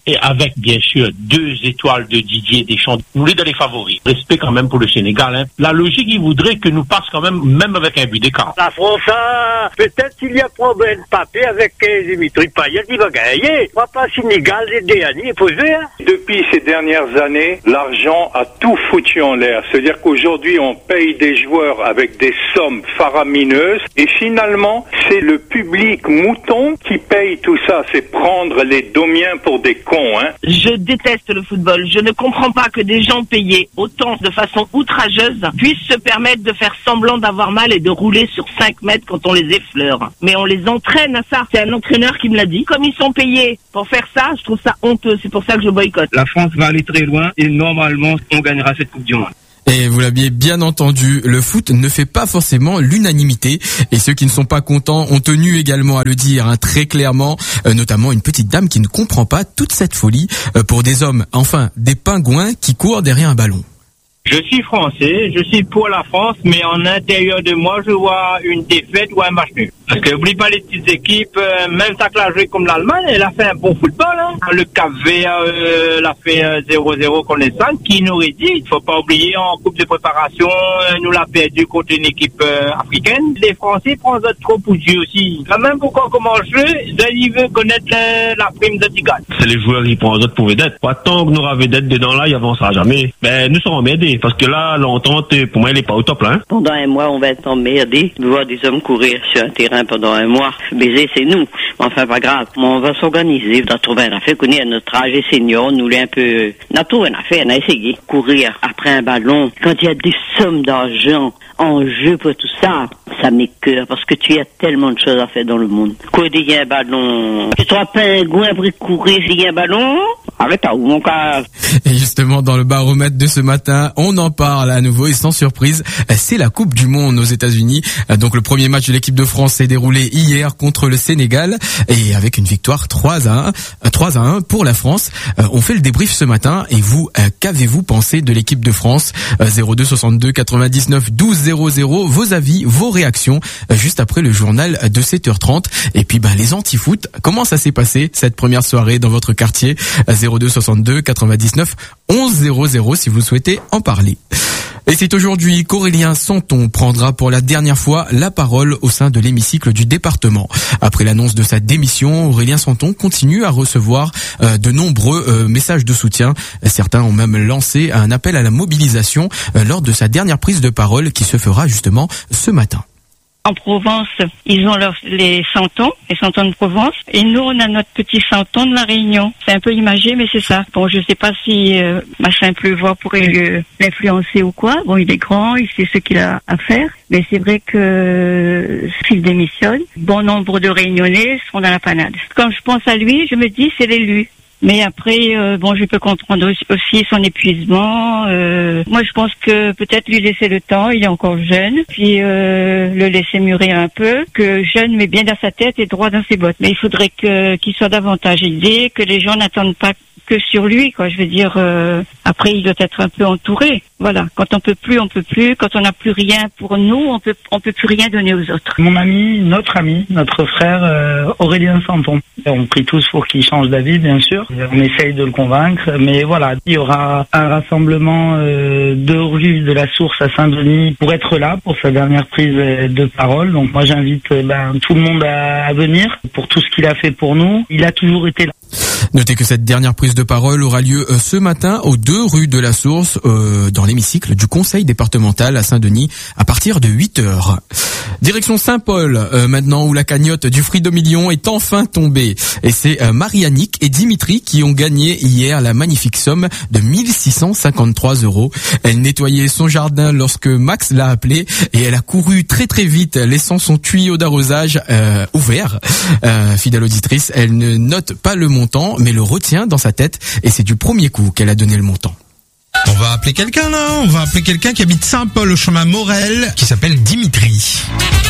et avec bien sûr deux étoiles de Didier Deschamps, nous les dans les favoris. Respect quand même pour le Sénégal. Hein. La logique, il voudrait que nous passe quand même, même avec un but d'écart. La France, a... peut-être qu'il y a problème de papier avec Dimitri Payet, il va gagner. On va pas Sénégal, les derniers, il faut jouer. Hein. Depuis ces dernières années, l'argent a tout foutu en l'air. C'est-à-dire qu'aujourd'hui, on paye des joueurs avec des sommes faramineuses et finalement, c'est le public mouton qui paye tout ça. C'est prendre les domiens pour des cons. Hein. Je déteste le football. Je ne comprends pas que des gens payés autant de façon outrageuse puissent se permettre de faire semblant d'avoir mal et de rouler sur cinq mètres quand on les effleure. Mais on les entraîne à ça. C'est un entraîneur qui me l'a dit. Comme ils sont payés pour faire ça, je trouve ça honteux. C'est pour ça que je boycotte. La France va aller très loin et normalement, on gagnera cette Coupe du Monde. Et vous l'aviez bien entendu, le foot ne fait pas forcément l'unanimité. Et ceux qui ne sont pas contents ont tenu également à le dire hein, très clairement, euh, notamment une petite dame qui ne comprend pas toute cette folie euh, pour des hommes, enfin des pingouins qui courent derrière un ballon. Je suis français, je suis pour la France, mais en intérieur de moi, je vois une défaite ou un match nul. Parce que n'oublie pas les petites équipes, euh, même ça que la joué comme l'Allemagne, elle a fait un bon football. Hein. Le Cap Vert euh, l'a fait euh, zéro zéro contre l'Espagne, qui nous aurait dit, il faut pas oublier, en coupe de préparation, euh, nous l'a perdu contre une équipe euh, africaine. Les Français prennent trop pour Dieu aussi. Quand même, pourquoi comment jouer, ils veulent connaître euh, la prime de Tigan. C'est les joueurs qui prennent d'autres pour vedette. Pas tant que nous aura vedette dedans là, il avancera jamais. Ben, nous serons emmerdés. Parce que là, l'entente, pour moi, elle est pas au top, là. Hein. Pendant un mois, on va être emmerdés de voir des hommes courir sur un terrain pendant un mois. Baiser, c'est nous. Enfin, pas grave. On va s'organiser. On va trouver un affaire. Qu'on est à notre âge et senior, nous l'est un peu... On a trouvé un affaire, on a essayé. Courir après un ballon, quand il y a des sommes d'argent en jeu pour tout ça, ça m'écoeure parce que tu as tellement de choses à faire dans le monde. Quoi, il y a un ballon, tu seras pingouin pour courir s'il y a un ballon? Arrête à où, mon cas? Et justement, dans le baromètre de ce matin, on en parle à nouveau et sans surprise, c'est la Coupe du Monde aux États-Unis. Donc le premier match de l'équipe de France s'est déroulé hier contre le Sénégal et avec une victoire trois à un pour la France. On fait le débrief ce matin et vous, qu'avez-vous pensé de l'équipe de France? zéro deux soixante-deux quatre-vingt-dix-neuf douze zéro zéro, vos avis, vos réactions, juste après le journal de sept heures trente. Et puis, ben, les anti-foot, comment ça s'est passé cette première soirée dans votre quartier? zéro deux soixante-deux quatre-vingt-dix-neuf onze zéro zéro si vous souhaitez en parler. Et c'est aujourd'hui qu'Aurélien Santon prendra pour la dernière fois la parole au sein de l'hémicycle du département. Après l'annonce de sa démission, Aurélien Santon continue à recevoir euh, de nombreux euh, messages de soutien. Certains ont même lancé un appel à la mobilisation euh, lors de sa dernière prise de parole qui se fera justement ce matin. En Provence, ils ont leurs, les Santons, les Santons de Provence, et nous, on a notre petit Santon de la Réunion. C'est un peu imagé, mais c'est ça. Bon, je sais pas si euh, Machin Pleuvoir pourrait l'influencer ou quoi. Bon, il est grand, il sait ce qu'il a à faire, mais c'est vrai que euh, s'il démissionne, bon nombre de Réunionnais seront dans la panade. Quand je pense à lui, je me dis, c'est l'élu. Mais après, euh, bon, je peux comprendre aussi son épuisement. Euh, moi, je pense que peut-être lui laisser le temps, il est encore jeune, puis euh, le laisser mûrir un peu, que jeune mais bien dans sa tête et droit dans ses bottes. Mais il faudrait que qu'il soit davantage aidé, que les gens n'attendent pas que sur lui, quoi. Je veux dire, euh, après, il doit être un peu entouré. Voilà. Quand on peut plus, on peut plus. Quand on n'a plus rien pour nous, on peut, on peut plus rien donner aux autres. Mon ami, notre ami, notre frère euh, Aurélien Santon. On prie tous pour qu'il change d'avis, bien sûr. On essaye de le convaincre, mais voilà, il y aura un rassemblement euh, de rue de la Source à Saint-Denis pour être là pour sa dernière prise de parole. Donc moi, j'invite euh, ben, tout le monde à, à venir pour tout ce qu'il a fait pour nous. Il a toujours été là. Notez que cette dernière prise de parole aura lieu ce matin aux deux rues de la Source, euh, dans l'hémicycle du conseil départemental à Saint-Denis, à partir de huit heures. Direction Saint-Paul, euh, maintenant où la cagnotte du Freedom Million est enfin tombée. Et c'est euh, Marie-Annick et Dimitri qui ont gagné hier la magnifique somme de mille six cent cinquante-trois euros. Elle nettoyait son jardin lorsque Max l'a appelée et elle a couru très très vite, laissant son tuyau d'arrosage euh, ouvert. Euh, fidèle auditrice, elle ne note pas le montant, mais le retient dans sa tête et c'est du premier coup qu'elle a donné le montant. On va appeler quelqu'un là, on va appeler quelqu'un qui habite Saint-Paul au chemin Morel, qui s'appelle Dimitri.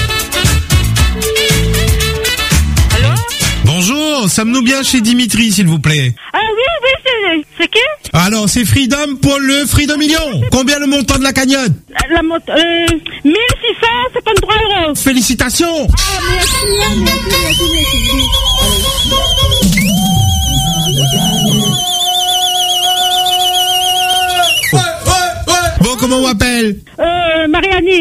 Allô ? Bonjour, sommes-nous bien chez Dimitri, s'il vous plaît ? Ah oui, oui, c'est, c'est qui ? Alors, c'est Freedom pour le Freedom Million. Combien le montant de la cagnotte ? La, la monte, euh, mille six cent cinquante-trois euros. Félicitations ! Ah, merci, merci, merci, merci.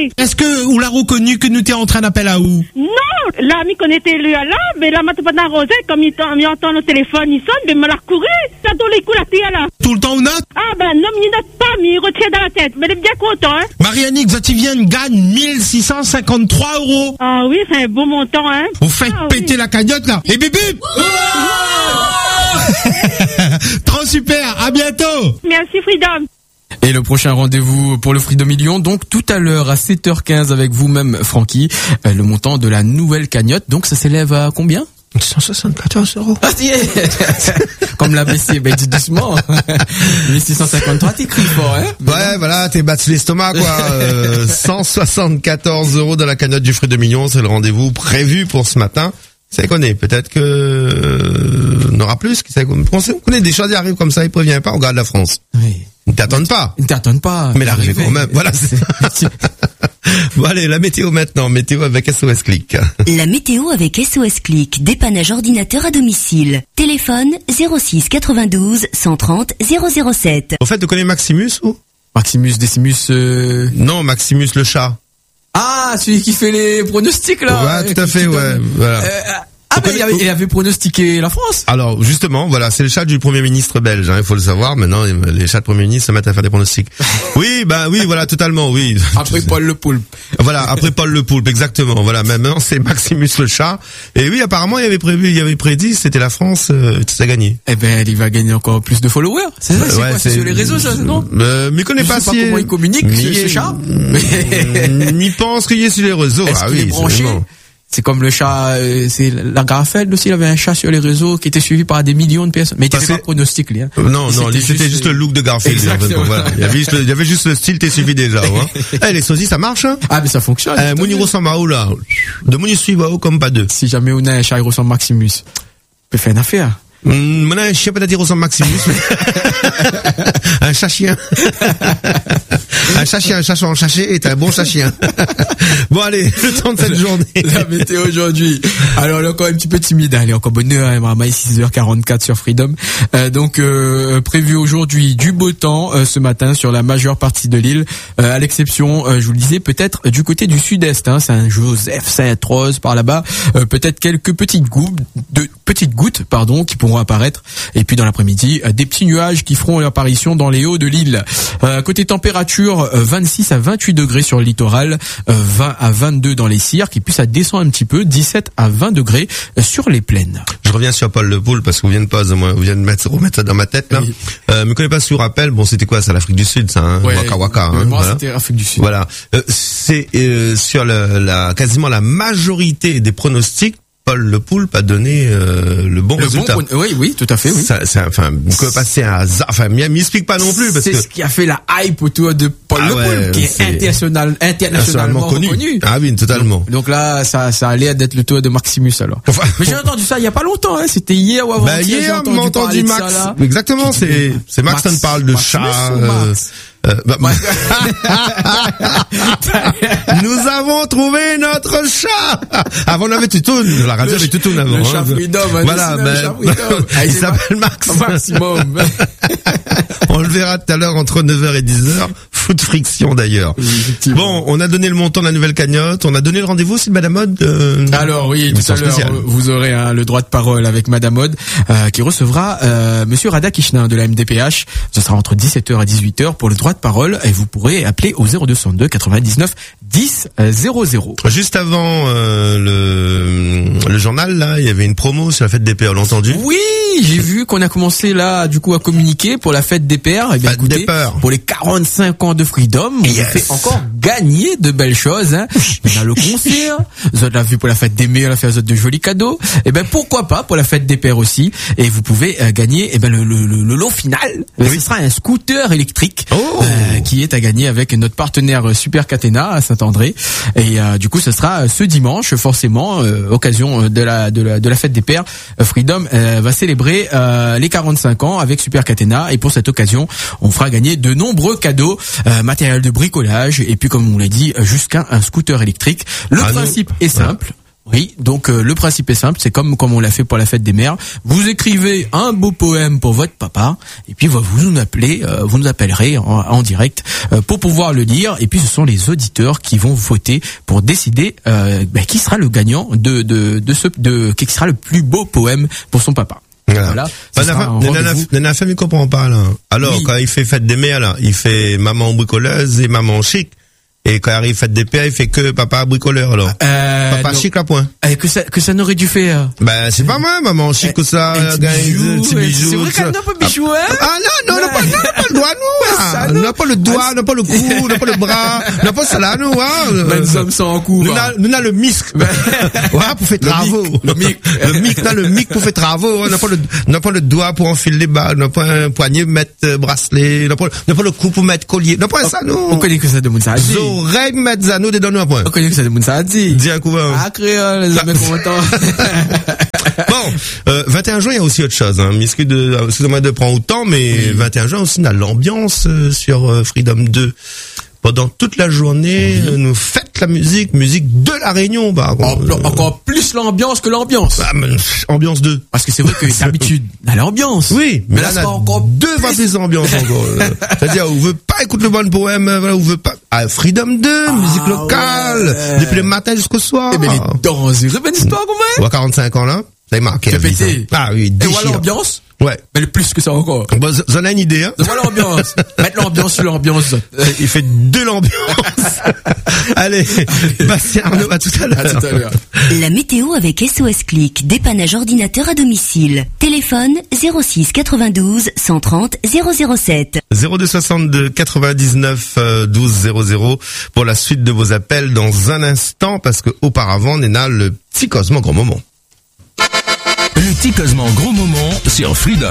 oui. Est-ce que ou l'a reconnu que nous t'es en train d'appeler à où? Non, l'ami qu'on était lui là, mais là, maintenant, pas d'arroser, comme il, il entend le téléphone, il sonne, mais il me l'a recouru. Ça donne les coups, la tille là. Tout le temps on note? Ah ben non, mais il note pas, mais il retient dans la tête. Mais il est bien content, hein. Marianne Xativienne gagne mille six cent cinquante-trois euros. Ah oui, c'est un beau montant, hein. Vous faites ah, péter oui. la cagnotte là. Et bip bip. Trop super, à bientôt. Merci Freedom. Et le prochain rendez-vous pour le Freedom Million, donc tout à l'heure à sept heures quinze avec vous-même Francky, euh, le montant de la nouvelle cagnotte, donc ça s'élève à combien? cent soixante-quatorze euros. Ah, si, comme l'a baissé, ben dis doucement. mille six cent cinquante-trois, t'écris fort, hein? Ouais, voilà, t'es battu l'estomac, quoi. Euh, cent soixante-quatorze euros dans la cagnotte du Freedom Million, c'est le rendez-vous prévu pour ce matin. Ça connaît, peut-être que euh, on aura plus. On connaît des choses qui arrivent comme ça, il prévient pas, on regarde la France. Oui. Ils ne t'attendent pas. Ils ne t'attendent pas. Mais l'arrivée quand même. Voilà. C'est... Bon allez, la météo maintenant. Météo avec S O S Click. La météo avec S O S Click. Dépannage ordinateur à domicile. Téléphone zéro six quatre-vingt-douze cent trente zéro zéro sept. Au fait, tu connais Maximus ou Maximus Decimus euh... Non, Maximus le chat. Ah, celui qui fait les pronostics là. Ouais, tout à fait, ouais. Voilà. Euh, Ah ben il avait, il avait pronostiqué la France. Alors justement, voilà, c'est le chat du Premier ministre belge, hein, il faut le savoir. Maintenant, les chats de Premier ministre se mettent à faire des pronostics. Oui, bah oui, voilà, totalement, oui. Après Paul Le Poulpe. Voilà, après Paul Le Poulpe, exactement. Voilà, maintenant c'est Maximus le chat. Et oui, apparemment, il avait prévu, il avait prédit, c'était la France, euh, ça a gagné. Eh ben, il va gagner encore plus de followers. C'est ça, c'est ouais, quoi, c'est sur les réseaux, ça, non? Euh, mais il connaît je pas sais si. pas comment il communique, ce, ce chat. Il pense qu'il est sur les réseaux. Est-ce ah qu'il oui, est branché? C'est comme le chat, euh, c'est la Garfield aussi, il avait un chat sur les réseaux qui était suivi par des millions de personnes. Mais il était pas pronostic, lui, hein. Non, non, lui, c'était juste le look de Garfield. Exactement. Voilà. Il y avait juste le, il y avait juste le style, t'es suivi déjà, hein. Eh, les sosies, ça marche, hein? Ah, mais ça fonctionne. Euh, Mouni ressemble à où, là? De Mouni suivre à où, comme pas deux. Si jamais on a un chat, il ressemble à Maximus. Peut faire une affaire. Mon un chien peut-être il ressemble à Maximus. Un chat-chien. Un chat-chien, un chat en chaché est un bon chat-chien. Bon allez, le temps de cette journée. La météo aujourd'hui. Alors elle est encore un petit peu timide, elle est encore bonne heure, hein, six heures quarante-quatre sur Freedom. Euh, donc euh, prévu aujourd'hui du beau temps euh, ce matin sur la majeure partie de l'île, euh, à l'exception, euh, je vous le disais, peut-être du côté du sud-est, hein, Saint-Joseph, Sainte-Rose par là-bas, euh, peut-être quelques petites gouttes, de petites gouttes, pardon, qui pourront apparaître. Et puis dans l'après-midi, euh, des petits nuages qui feront apparition dans les hauts de l'île. Euh, côté température, euh, vingt-six à vingt-huit degrés sur le littoral, euh, vingt à vingt-deux dans les cirques, et puis ça descend un petit peu, dix-sept à vingt degrés euh, sur les plaines. Je reviens sur Paul Le Poulpe parce que vous venez de pas, moi, vous venez de mettre, remettre ça dans ma tête, là. Oui. Euh, me connais pas si vous rappelle, bon, c'était quoi, c'est l'Afrique du Sud, ça, hein? Ouais, Waka Waka, hein. Moi, voilà. C'était l'Afrique du Sud. Voilà. Euh, c'est, euh, sur le, la, quasiment la majorité des pronostics, Paul Le Poulpe a donné euh, le bon le résultat. Bon, oui, oui, tout à fait, oui. Ça, ça, enfin, vous pouvez passer un hasard. Enfin, m'explique pas non plus parce c'est que ce qui a fait la hype autour de Paul ah Le Poulpe, ouais, qui est, international, internationalement connu. reconnu. Ah oui, totalement. Donc, donc là, ça, ça allait être le tour de Maximus alors. Enfin, mais j'ai entendu ça il y a pas longtemps, hein. C'était hier ou avant-hier. Bah hier, j'ai entendu, entendu Max. De ça, là. Exactement, c'est c'est Max qui parle de Maximus chat. Euh, Euh, bah, nous avons trouvé notre chat. Avant on avait Toutoun, la radio avait Toutoun avant. Le chat hein. Freedom, voilà, ben, ah, il s'appelle Max. Maximum. On le verra tout à l'heure entre neuf heures et dix heures. Foot friction d'ailleurs. Bon, on a donné le montant de la nouvelle cagnotte, on a donné le rendez-vous, c'est Madame Mode. Euh, Alors oui, tout à l'heure vous aurez hein, le droit de parole avec Madame Mode euh, qui recevra euh, Monsieur Radakishnin de la M D P H. Ce sera entre dix-sept heures et dix-huit heures pour le droit de parole et vous pourrez appeler au zéro deux cent deux quatre-vingt-dix-neuf dix zéro zéro. Juste avant euh, le le journal là, il y avait une promo sur la fête des pères, l'entendu? Oui, j'ai vu qu'on a commencé là du coup à communiquer pour la fête des pères. Eh bien, écoutez, pour les quarante-cinq ans de Freedom, on yes. fait encore gagner de belles choses. Hein. On a le concert, vous avez vu pour la fête des mères, on a fait de jolis cadeaux. Et ben pourquoi pas pour la fête des pères aussi. Et vous pouvez euh, gagner eh ben le, le, le, le lot final. Oui. Ce sera un scooter électrique oh. euh, qui est à gagner avec notre partenaire Super Catena à Saint-André. Et euh, du coup, ce sera ce dimanche forcément, euh, occasion de la de la de la fête des pères. Euh, Freedom euh, va célébrer euh, les quarante-cinq ans avec Super Catena. Et pour cette occasion, on fera gagner de nombreux cadeaux, euh, matériel de bricolage et puis comme on l'a dit, jusqu'à un scooter électrique. Le ah principe non. est simple. Ouais. Oui, donc euh, le principe est simple, c'est comme comme on l'a fait pour la fête des mères. Vous écrivez un beau poème pour votre papa, et puis vous nous appelez, euh, vous nous appellerez en, en direct euh, pour pouvoir le lire. Et puis ce sont les auditeurs qui vont voter pour décider euh, bah, qui sera le gagnant de de de ce de qui sera le plus beau poème pour son papa. Voilà. Voilà. La famille comprend pas là. Alors oui. Quand il fait fête des mères là, il fait maman bricoleuse et maman chic. Et quand il arrive fête des pères, il fait que papa bricoleur alors. Euh, papa non. Chic à point. Euh, que ça que ça n'aurait dû faire. Ben c'est pas moi, maman chic que ça. Un petit bijou. C'est vrai qu'elle n'a pas bijou hein. Ah non non, on n'a pas, pas le doigt nous. On n'a pas le doigt, on n'a pas le cou, on n'a pas le bras, on n'a pas ça là nous hein. Nous hommes sont en cours. Nous n'a nous a le misc. Ouais pour faire travaux. Le mic, le mic, là le mic pour faire travaux. On n'a pas le on n'a pas le doigt pour enfiler les balles, on n'a pas un poignet pour mettre bracelet, on n'a pas on n'a pas le cou pour mettre collier. On n'a pas ça nous. On connaît que ça de Mounsa. Oreille mettre Zano des données à point. On connaît que ça de Mounsa a dit. Dis un coup. Ah, créole, les amis contents. Bon, euh, vingt et un juin, il y a aussi autre chose, hein. Excusez de, excusez-moi de prendre autant, mais oui. vingt et un juin aussi, on a l'ambiance euh, sur euh, Freedom deux. Pendant toute la journée, oui. nous faites la musique, musique de la Réunion, bah. En, euh, encore plus l'ambiance que l'ambiance. Bah, mais, ambiance deux. Parce que c'est vrai que d'habitude, à l'ambiance. Oui, mais, mais là, là, là encore deux fois plus d'ambiance encore. C'est-à-dire, on veut pas écouter le bon poème, voilà, on veut pas. Ah, Freedom deux, ah, musique locale, ouais. Depuis le matin jusqu'au soir. Eh ben, les danses, c'est une histoire, comment? Ouais, quarante-cinq ans, là. Ça a marqué la vie. Ah oui, déchire. Et voilà l'ambiance? Ouais. Mais le plus que ça encore. Bon, j'en ai une idée, hein. Voilà l'ambiance. Mettre l'ambiance sur l'ambiance. Il fait de l'ambiance. Allez. Bastien Arnaud, à tout à l'heure. À tout à l'heure. La météo avec S O S Click, dépannage ordinateur à domicile. Téléphone zéro six quatre-vingt-douze cent trente zéro zéro sept. zéro deux soixante-deux quatre-vingt-dix-neuf douze zéro zéro pour la suite de vos appels dans un instant parce que auparavant, on est là le petit Cosmo Grand Moment. Le petit Cosmo Gros Moment sur Freedom.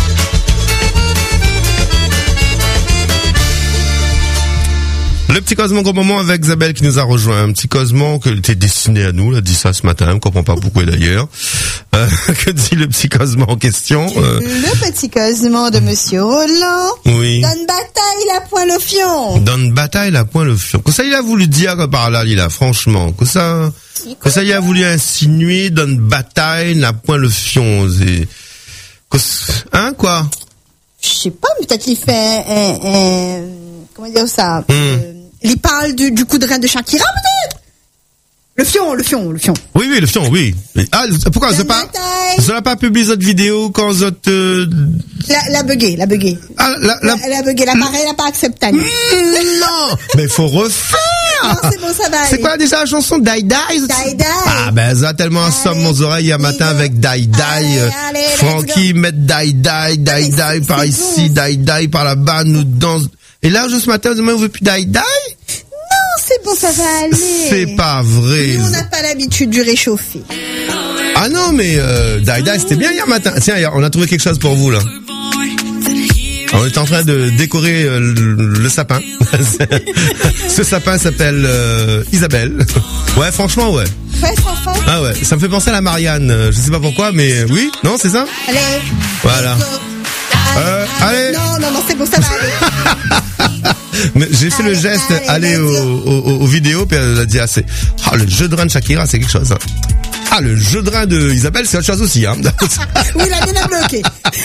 Le petit Cosmo Gros Moment avec Isabelle qui nous a rejoint. Un petit Cosmo que t'es destiné à nous, elle a dit ça ce matin, on comprend pas pourquoi d'ailleurs. Euh, que dit le petit Cosmo en question? euh... Le petit Cosmo de Monsieur Roland. Oui. Donne bataille la poing le fion. Donne bataille la poing le fion. Que ça il a voulu dire par là, il a franchement. Que ça, que ça il a voulu insinuer, donne bataille la poing le fion. C'est... Que... Hein, quoi? Je sais pas, mais peut-être qu'il fait un, un... comment dire ça? Hmm. Euh, il parle du, du coup de reine de Shakira, peut-être? Le fion, le fion, le fion. Oui, oui, le fion, oui. Ah, pourquoi vous n'avez pas, vous n'avez pas publié votre vidéo quand vous êtes, euh... La, la bugué, la bugué. Ah, la, la, la, la bugué, l'appareil n'a pas accepté. Mmh, non! Mais il faut refaire! Non, c'est bon, ça va aller. C'est quoi déjà la chanson? Die Die? Die Die. Ah, ben, ça a tellement ensemble mon oreille hier matin avec Die Die. Allez, allez, Francky met Die Die, Die Die par ici, Die Die par là-bas, nous danse. Et là, juste ce matin, vous dites, on veut plus Die Die? Non, c'est bon, ça va aller. C'est pas vrai. Nous, on n'a pas l'habitude du réchauffer. Ah non, mais euh, Die Die, c'était bien hier matin. Tiens, on a trouvé quelque chose pour vous, là. On est en train de décorer euh, le, le sapin. Ce sapin s'appelle euh, Isabelle. Ouais, franchement, ouais. Ouais, sans fin. Ah ouais, ça me fait penser à la Marianne. Je sais pas pourquoi, mais oui, non, c'est ça? Allez. Voilà. Euh, allez. Non, non, non, c'est bon, ça va aller. Mais j'ai fait allez, le geste, allez, aller au, au, aux vidéos, puis elle a dit, ah, c'est, ah, le jeu de rein de Shakira, c'est quelque chose, hein. Ah, le jeu de rein de Isabelle, c'est autre chose aussi, hein. Oui, il a bien à bloquer.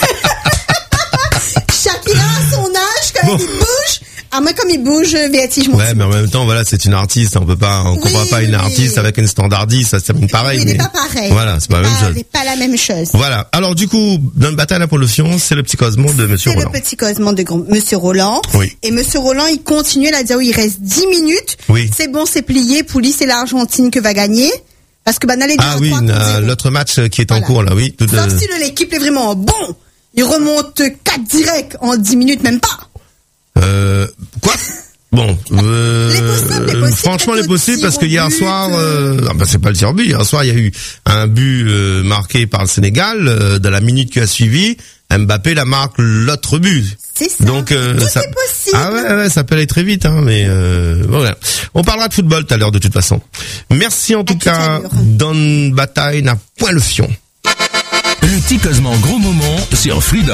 Shakira, à son âge, quand bon. il bouge, ah, moi, comme il bouge, Véati, je m'en Ouais, fous. mais en même temps, voilà, c'est une artiste, on peut pas, on oui, comprend pas une oui. artiste avec une standardiste, ça se termine pareil. Oui, mais c'est pas pareil. Voilà, c'est pas la même chose. C'est pas la même chose. Voilà. Alors, du coup, dans le bataille à la pollution, c'est le petit Cosmo de Monsieur Roland. C'est le petit Cosmo de Monsieur Roland. Oui. Et Monsieur Roland, il continue, il a dit, oui, il reste dix minutes. Oui. C'est bon, c'est plié. Poulis, c'est l'Argentine que va gagner. Parce que, bah, dans les Ah oui, l'autre match qui est voilà. en cours, là, oui. Tout Sauf de... si l'équipe est vraiment bon. Il remonte quatre directs en dix minutes, même pas. Euh, quoi? Bon, euh, les possibles, les possibles, franchement les possibles parce que hier but, soir, euh, non, bah, c'est pas le tir au but. Hier soir, il y a eu un but euh, marqué par le Sénégal euh, dans la minute qui a suivi. Mbappé la marque l'autre but. C'est ça. Donc euh, tout ça, est possible. Ah ouais, ouais, ça peut aller très vite, hein. Mais euh, voilà. On parlera de football tout à l'heure de toute façon. Merci en tout à cas. Don Bataille n'a point le fion. Le petit Cosmo Gros Moment sur Freedom.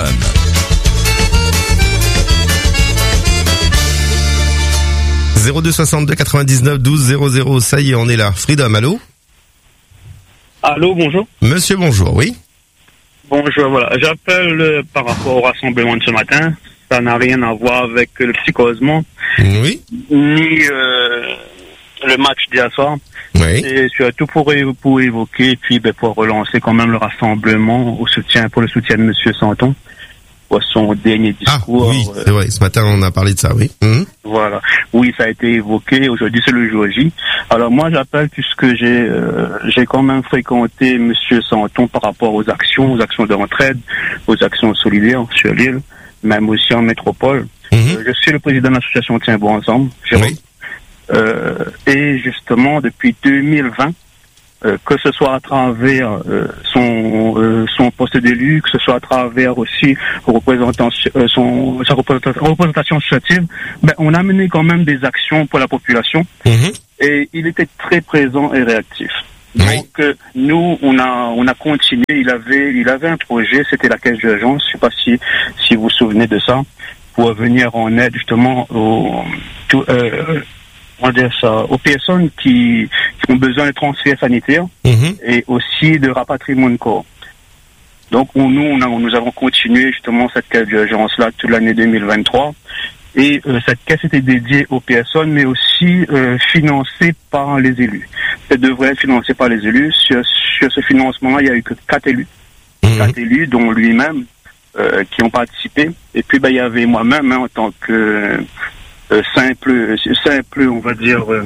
zéro deux soixante-deux quatre-vingt-dix-neuf douze zéro zéro, ça y est, on est là. Freedom, allô? Allô, bonjour. Monsieur, bonjour, oui. Bonjour, voilà. J'appelle euh, par rapport au rassemblement de ce matin. Ça n'a rien à voir avec le psychosement. Oui. Ni euh, le match d'hier soir. Oui. Et surtout pour, é- pour évoquer, et puis ben, pour relancer quand même le rassemblement au soutien, pour le soutien de Monsieur Santon, pour son dernier discours. Ah, oui, c'est vrai. Ce matin, on a parlé de ça, oui. Mhm. Voilà. Oui, ça a été évoqué. Aujourd'hui, c'est le jour J. Alors moi, j'appelle puisque j'ai euh, j'ai quand même fréquenté Monsieur Santon par rapport aux actions, aux actions d'entraide, aux actions solidaires sur l'île, même aussi en métropole. Mhm. Euh, je suis le président de l'association Tiens Bon Ensemble, Jérôme. Oui. Euh, et justement, depuis deux mille vingt, euh, que ce soit à travers euh, son euh, son poste d'élu, que ce soit à travers aussi représentation, euh, son, sa représentation, représentation associative, ben, on a mené quand même des actions pour la population. Mhm. Et il était très présent et réactif. Donc euh, nous, on a on a continué. Il avait il avait un projet, c'était la caisse d'urgence. Je sais pas si si vous vous souvenez de ça, pour venir en aide justement aux tout, euh, on va dire ça, aux personnes qui, qui ont besoin de transferts sanitaires Mhm. et aussi de rapatriement de corps. Donc on, nous on a, nous avons continué justement cette caisse d'urgence là toute l'année deux mille vingt-trois. Et euh, cette caisse était dédiée aux personnes, mais aussi euh, financée par les élus. Elle devrait être financée par les élus. Sur, sur ce financement-là, il n'y a eu que quatre élus. Mhm. Quatre élus, dont lui-même, euh, qui ont participé. Et puis, ben, il y avait moi-même, hein, en tant que euh, simple, simple, on va dire, euh,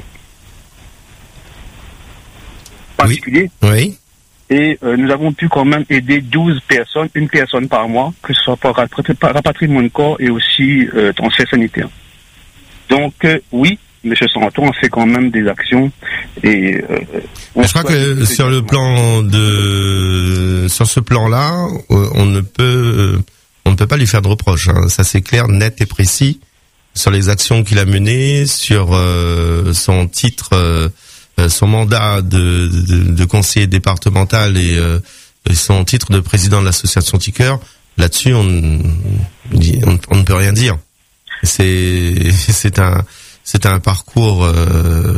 particulier. Oui. Et euh, nous avons pu quand même aider douze personnes, une personne par mois, que ce soit par, rapatri- par rapatriement de corps et aussi euh, transfert sanitaire. Donc euh, oui, M. Santon a fait quand même des actions. Et euh, on Je crois que sur le plan de, sur ce plan-là, euh, on ne peut, euh, on ne peut pas lui faire de reproches. Hein. Ça c'est clair, net et précis sur les actions qu'il a menées, sur euh, son titre. Euh, son mandat de, de, de conseiller départemental et, euh, et son titre de président de l'association Ticker, là-dessus on, on, on ne peut rien dire. C'est c'est un c'est un parcours euh,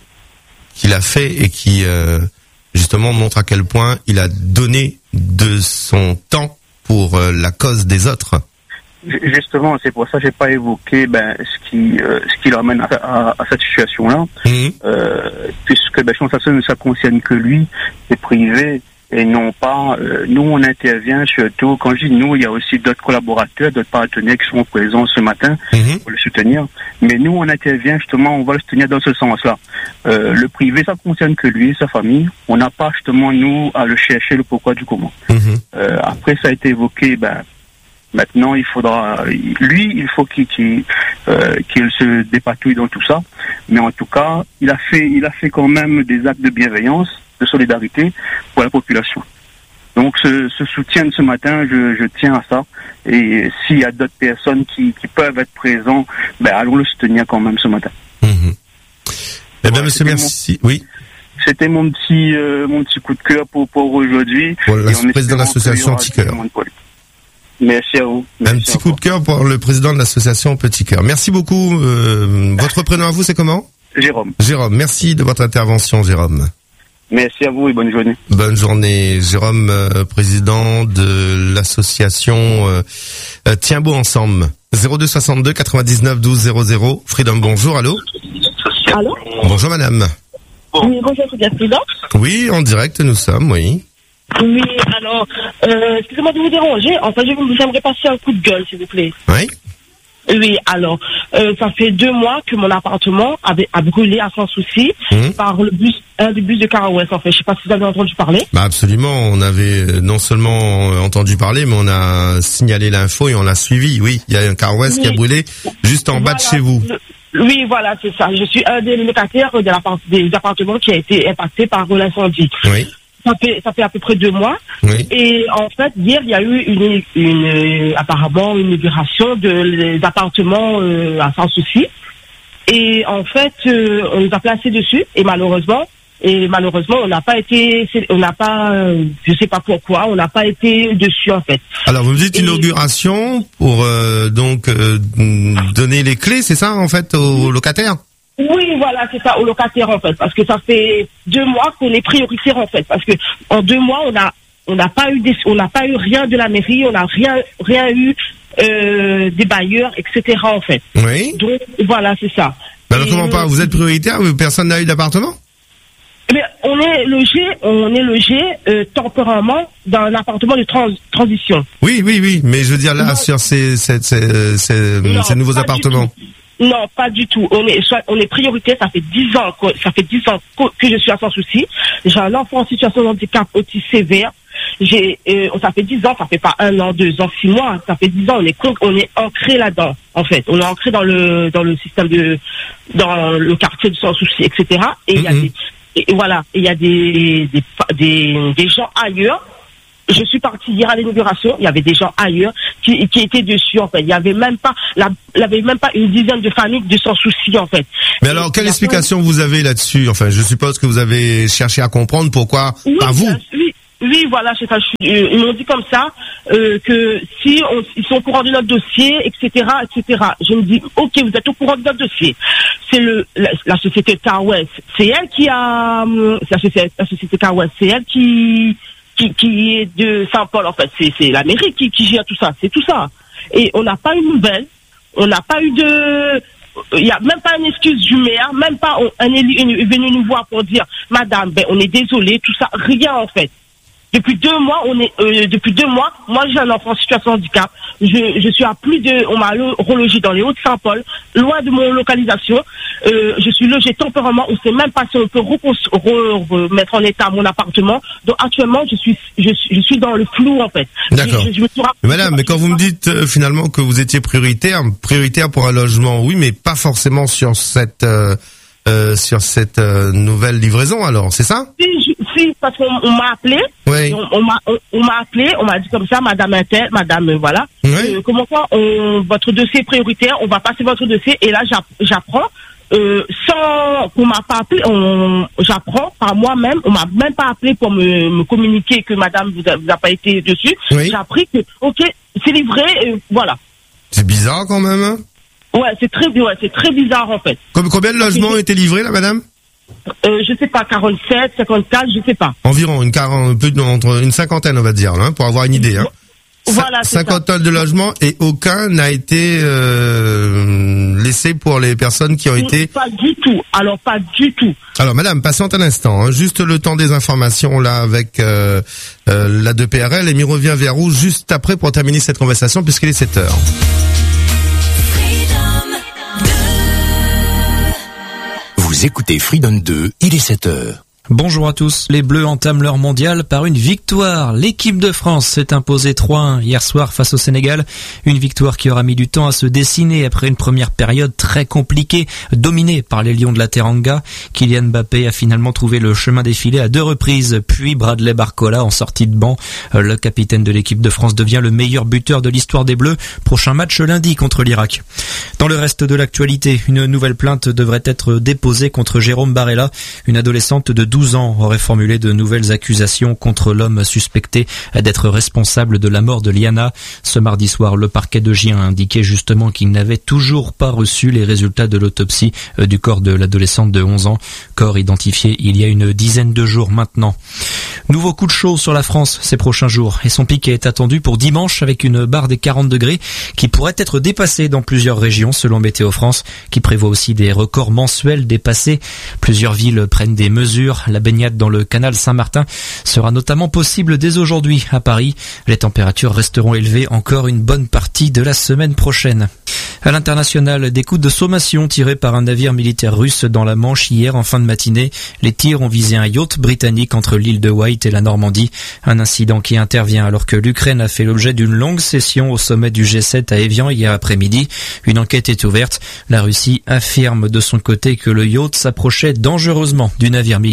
qu'il a fait et qui euh, justement montre à quel point il a donné de son temps pour euh, la cause des autres. Justement, c'est pour ça que j'ai pas évoqué ben ce qui euh, ce qui l'amène à, à, à cette situation-là, mmh. euh, puisque ben je pense que ça ne ça concerne que lui, c'est privé et non pas euh, nous on intervient surtout. Quand je dis nous, il y a aussi d'autres collaborateurs, d'autres partenaires qui sont présents ce matin mmh. pour le soutenir. Mais nous on intervient justement, on va le soutenir dans ce sens-là. Euh, le privé, ça concerne que lui et sa famille. On n'a pas justement nous à le chercher le pourquoi du comment. Mmh. Euh, après ça a été évoqué, ben maintenant, il faudra, lui, il faut qu'il qu'il, euh, qu'il se dépatouille dans tout ça. Mais en tout cas, il a fait, il a fait quand même des actes de bienveillance, de solidarité pour la population. Donc, ce, ce soutien de ce matin, je, je tiens à ça. Et s'il y a d'autres personnes qui, qui peuvent être présents, ben allons le soutenir quand même ce matin. Mmh. Eh bien, monsieur, merci. Mon... Oui. C'était mon petit, euh, mon petit coup de cœur pour pour aujourd'hui. Pour le président de l'association Ticker. Merci à vous. Merci un petit coup de cœur pour le président de l'association Petit Cœur. Merci beaucoup. Euh, votre prénom à vous, c'est comment ? Jérôme. Jérôme, merci de votre intervention, Jérôme. Merci à vous et bonne journée. Bonne journée. Jérôme, euh, président de l'association euh, euh, Tiens Beau Ensemble. zéro deux soixante-deux quatre-vingt-dix-neuf douze zéro zéro. Freedom, bonjour, allô ? Allô ? Bonjour, madame. Oui, bonjour, président. Oui, en direct, nous sommes, oui. Oui, alors, euh, excusez-moi de vous déranger. En fait, j'aimerais passer un coup de gueule, s'il vous plaît. Oui. Oui, alors, euh, ça fait deux mois que mon appartement a, a brûlé à sans souci mmh. par le bus, un des bus de Car West, en fait. Je sais pas si vous avez entendu parler. Bah absolument, on avait non seulement entendu parler, mais on a signalé l'info et on l'a suivi. Oui, il y a un Car West oui. qui a brûlé juste en voilà. bas de chez vous. Oui, voilà, c'est ça. Je suis un des locataires de des appartements qui a été impacté par l'incendie. Oui. Ça fait, ça fait à peu près deux mois. Oui. Et en fait, hier, il y a eu une, une, euh, apparemment une inauguration de, des appartements euh, à sans souci. Et en fait, euh, on nous a placés dessus. Et malheureusement, et malheureusement, on n'a pas été, on n'a pas, euh, je sais pas pourquoi, on n'a pas été dessus en fait. Alors vous me dites et... inauguration pour euh, donc euh, donner les clés, c'est ça en fait aux locataires ? Oui, voilà, c'est ça, aux locataires en fait, parce que ça fait deux mois qu'on est prioritaire en fait, parce que en deux mois on a on n'a pas eu des, on n'a pas eu rien de la mairie, on n'a rien rien eu euh, des bailleurs, et cetera en fait. Oui. Donc voilà, c'est ça. Bah alors Et, comment pas? Vous êtes prioritaire, mais personne n'a eu d'appartement? Mais on est logé, on est logé euh, temporairement dans un appartement de trans- transition. Oui, oui, oui, mais je veux dire là Non. sur ces ces ces, ces, Non, ces nouveaux pas du appartements. Non, pas du tout. On est, soit- on est prioritaire. Ça fait dix ans que, ça fait dix ans que, que je suis à Sans Souci. J'ai un enfant en situation de handicap autisme sévère. J'ai, euh, ça fait dix ans, ça fait pas un an, deux ans, six mois. Ça fait dix ans. On est, con- on est ancré là-dedans. En fait, on est ancré dans le, dans le système de, dans le quartier de Sans Souci, et cetera. Et il y a des, et, et voilà, il y a des, des, des, des gens ailleurs. Je suis partie hier à l'inauguration, il y avait des gens ailleurs qui, qui étaient dessus en fait. Il y avait même pas, la, il y avait même pas une dizaine de familles de Sans Souci en fait. Mais alors, quelle explication vous avez là-dessus? Enfin, je suppose que vous avez cherché à comprendre pourquoi, Oui, pas vous. oui, oui, voilà, c'est ça. Je suis- euh, ils m'ont dit comme ça euh, que si on, ils sont au courant de notre dossier, et cetera, et cetera. Je me dis, ok, vous êtes au courant de notre dossier. C'est le la, la société Car West, c'est elle qui a, hum, c'est la société, la société Car West, c'est elle qui qui, qui est de Saint-Paul en fait. C'est c'est la mairie qui, qui gère tout ça, c'est tout ça. Et on n'a pas eu de nouvelles, on n'a pas eu de, il y a même pas une excuse du maire, même pas on- un élu est venu nous voir pour dire, madame, ben on est désolé, tout ça, rien en fait. Depuis deux mois, on est euh, depuis deux mois. Moi, j'ai un enfant en situation de handicap. Je, je suis à plus de, on m'a lo- relogé dans les Hauts-de-Saint-Paul, loin de mon localisation. Euh, je suis logé temporairement. On sait même pas si on peut recons- re- remettre en état mon appartement. Donc actuellement, je suis, je, suis- je suis dans le flou en fait. D'accord. Je, je, je me suis rappelé- Mais Madame, mais quand vous me dites euh, finalement que vous étiez prioritaire, prioritaire pour un logement, oui, mais pas forcément sur cette euh, euh, sur cette euh, nouvelle livraison. Alors, c'est ça? Si, je- si, parce qu'on on m'a appelé. Oui. On, on m'a on, on m'a appelé, on m'a dit comme ça, Madame Intel, Madame, euh, voilà. Oui. Euh, comment ça, on, votre dossier est prioritaire, on va passer votre dossier. Et là, j'app- j'apprends, euh, sans qu'on m'a pas appelé, on, j'apprends par moi-même, on m'a même pas appelé pour me, me communiquer que Madame vous a, vous a pas été dessus. Oui. J'ai appris que, ok, c'est livré, euh, voilà. C'est bizarre quand même. Hein. Ouais, c'est très, ouais, c'est très bizarre en fait. Com- Combien de logements ont été livrés là, Madame? Euh, je sais pas, quarante-sept, cinquante-quatre, je sais pas. Environ une quarante, peu de- entre une cinquantaine, on va dire, là, hein, pour avoir une idée. Hein. Voilà, c'est ça. cinquante tonnes de logements et aucun n'a été euh, laissé pour les personnes qui ont été. Pas du tout. Alors pas du tout. Alors, Madame, patiente un instant, hein, juste le temps des informations là avec euh, euh, la deux P R L et m'y revient vers vous juste après pour terminer cette conversation puisqu'il est sept heures. Vous écoutez Freedom deux, il est sept heures. Bonjour à tous. Les Bleus entament leur mondial par une victoire. L'équipe de France s'est imposée trois un hier soir face au Sénégal. Une victoire qui aura mis du temps à se dessiner après une première période très compliquée, dominée par les Lions de la Teranga. Kylian Mbappé a finalement trouvé le chemin défilé à deux reprises, puis Bradley Barcola en sortie de banc. Le capitaine de l'équipe de France devient le meilleur buteur de l'histoire des Bleus. Prochain match lundi contre l'Irak. Dans le reste de l'actualité, une nouvelle plainte devrait être déposée contre Jérôme Barella, une adolescente de douze ans aurait formulé de nouvelles accusations contre l'homme suspecté d'être responsable de la mort de Liana. Ce mardi soir, le parquet de Gien a indiqué justement qu'il n'avait toujours pas reçu les résultats de l'autopsie du corps de l'adolescente de onze ans, corps identifié il y a une dizaine de jours maintenant. Nouveau coup de chaud sur la France ces prochains jours et son pic est attendu pour dimanche avec une barre des quarante degrés qui pourrait être dépassée dans plusieurs régions selon Météo France qui prévoit aussi des records mensuels dépassés. Plusieurs villes prennent des mesures. La baignade dans le canal Saint-Martin sera notamment possible dès aujourd'hui à Paris. Les températures resteront élevées encore une bonne partie de la semaine prochaine. À l'international, des coups de sommation tirés par un navire militaire russe dans la Manche hier en fin de matinée. Les tirs ont visé un yacht britannique entre l'île de White et la Normandie. Un incident qui intervient alors que l'Ukraine a fait l'objet d'une longue session au sommet du G sept à Évian hier après-midi. Une enquête est ouverte. La Russie affirme de son côté que le yacht s'approchait dangereusement du navire militaire.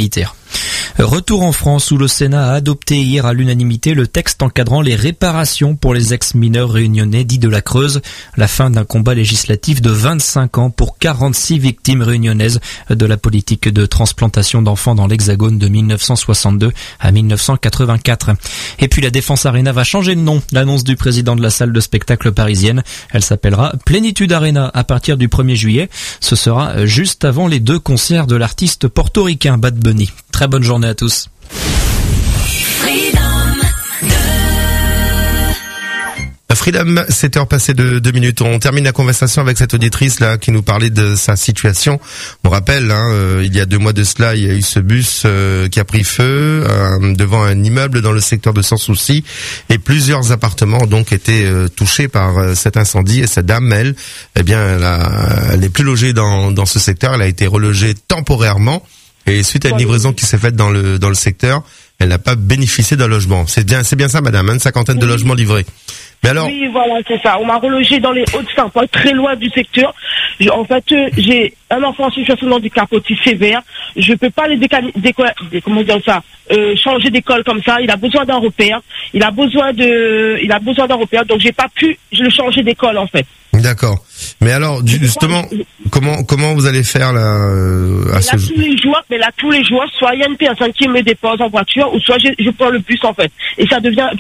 Retour en France où le Sénat a adopté hier à l'unanimité le texte encadrant les réparations pour les ex-mineurs réunionnais dits de la Creuse. La fin d'un combat législatif de vingt-cinq ans pour quarante-six victimes réunionnaises de la politique de transplantation d'enfants dans l'Hexagone de mille neuf cent soixante-deux à mille neuf cent quatre-vingt-quatre. Et puis la Défense Arena va changer de nom. L'annonce du président de la salle de spectacle parisienne. Elle s'appellera Plénitude Arena à partir du premier juillet. Ce sera juste avant les deux concerts de l'artiste portoricain Bad Bunny. Très bonne journée à tous. Freedom, sept heures passées de deux minutes. On termine la conversation avec cette auditrice là qui nous parlait de sa situation. On rappelle, hein, euh, il y a deux mois de cela, il y a eu ce bus euh, qui a pris feu euh, devant un immeuble dans le secteur de Sans Souci et plusieurs appartements ont donc été euh, touchés par euh, cet incendie. Et cette dame, elle, eh bien, elle, a, elle est plus logée dans, dans ce secteur. Elle a été relogée temporairement et suite à une livraison qui s'est faite dans le dans le secteur, elle n'a pas bénéficié d'un logement. C'est bien, c'est bien ça, madame, hein, une cinquantaine de logements livrés. Mais alors... Oui, voilà, c'est ça. On m'a relogé dans les Hauts-de-Saint-Paul, très loin du secteur. Je- en fait, euh, j'ai un enfant en situation de handicap autisme sévère. Je peux pas les décaler, déco- dé- comment dire ça, euh, changer d'école comme ça. Il a besoin d'un repère. Il a besoin de, il a besoin d'un repère. Donc j'ai pas pu je le changer d'école en fait. D'accord. Mais alors, du- justement, comment comment vous allez faire là euh, à Là ce tous les jours, mais là tous les jours, soit il y a une personne qui me dépose en voiture, ou soit je, je prends le bus en fait. Et ça devient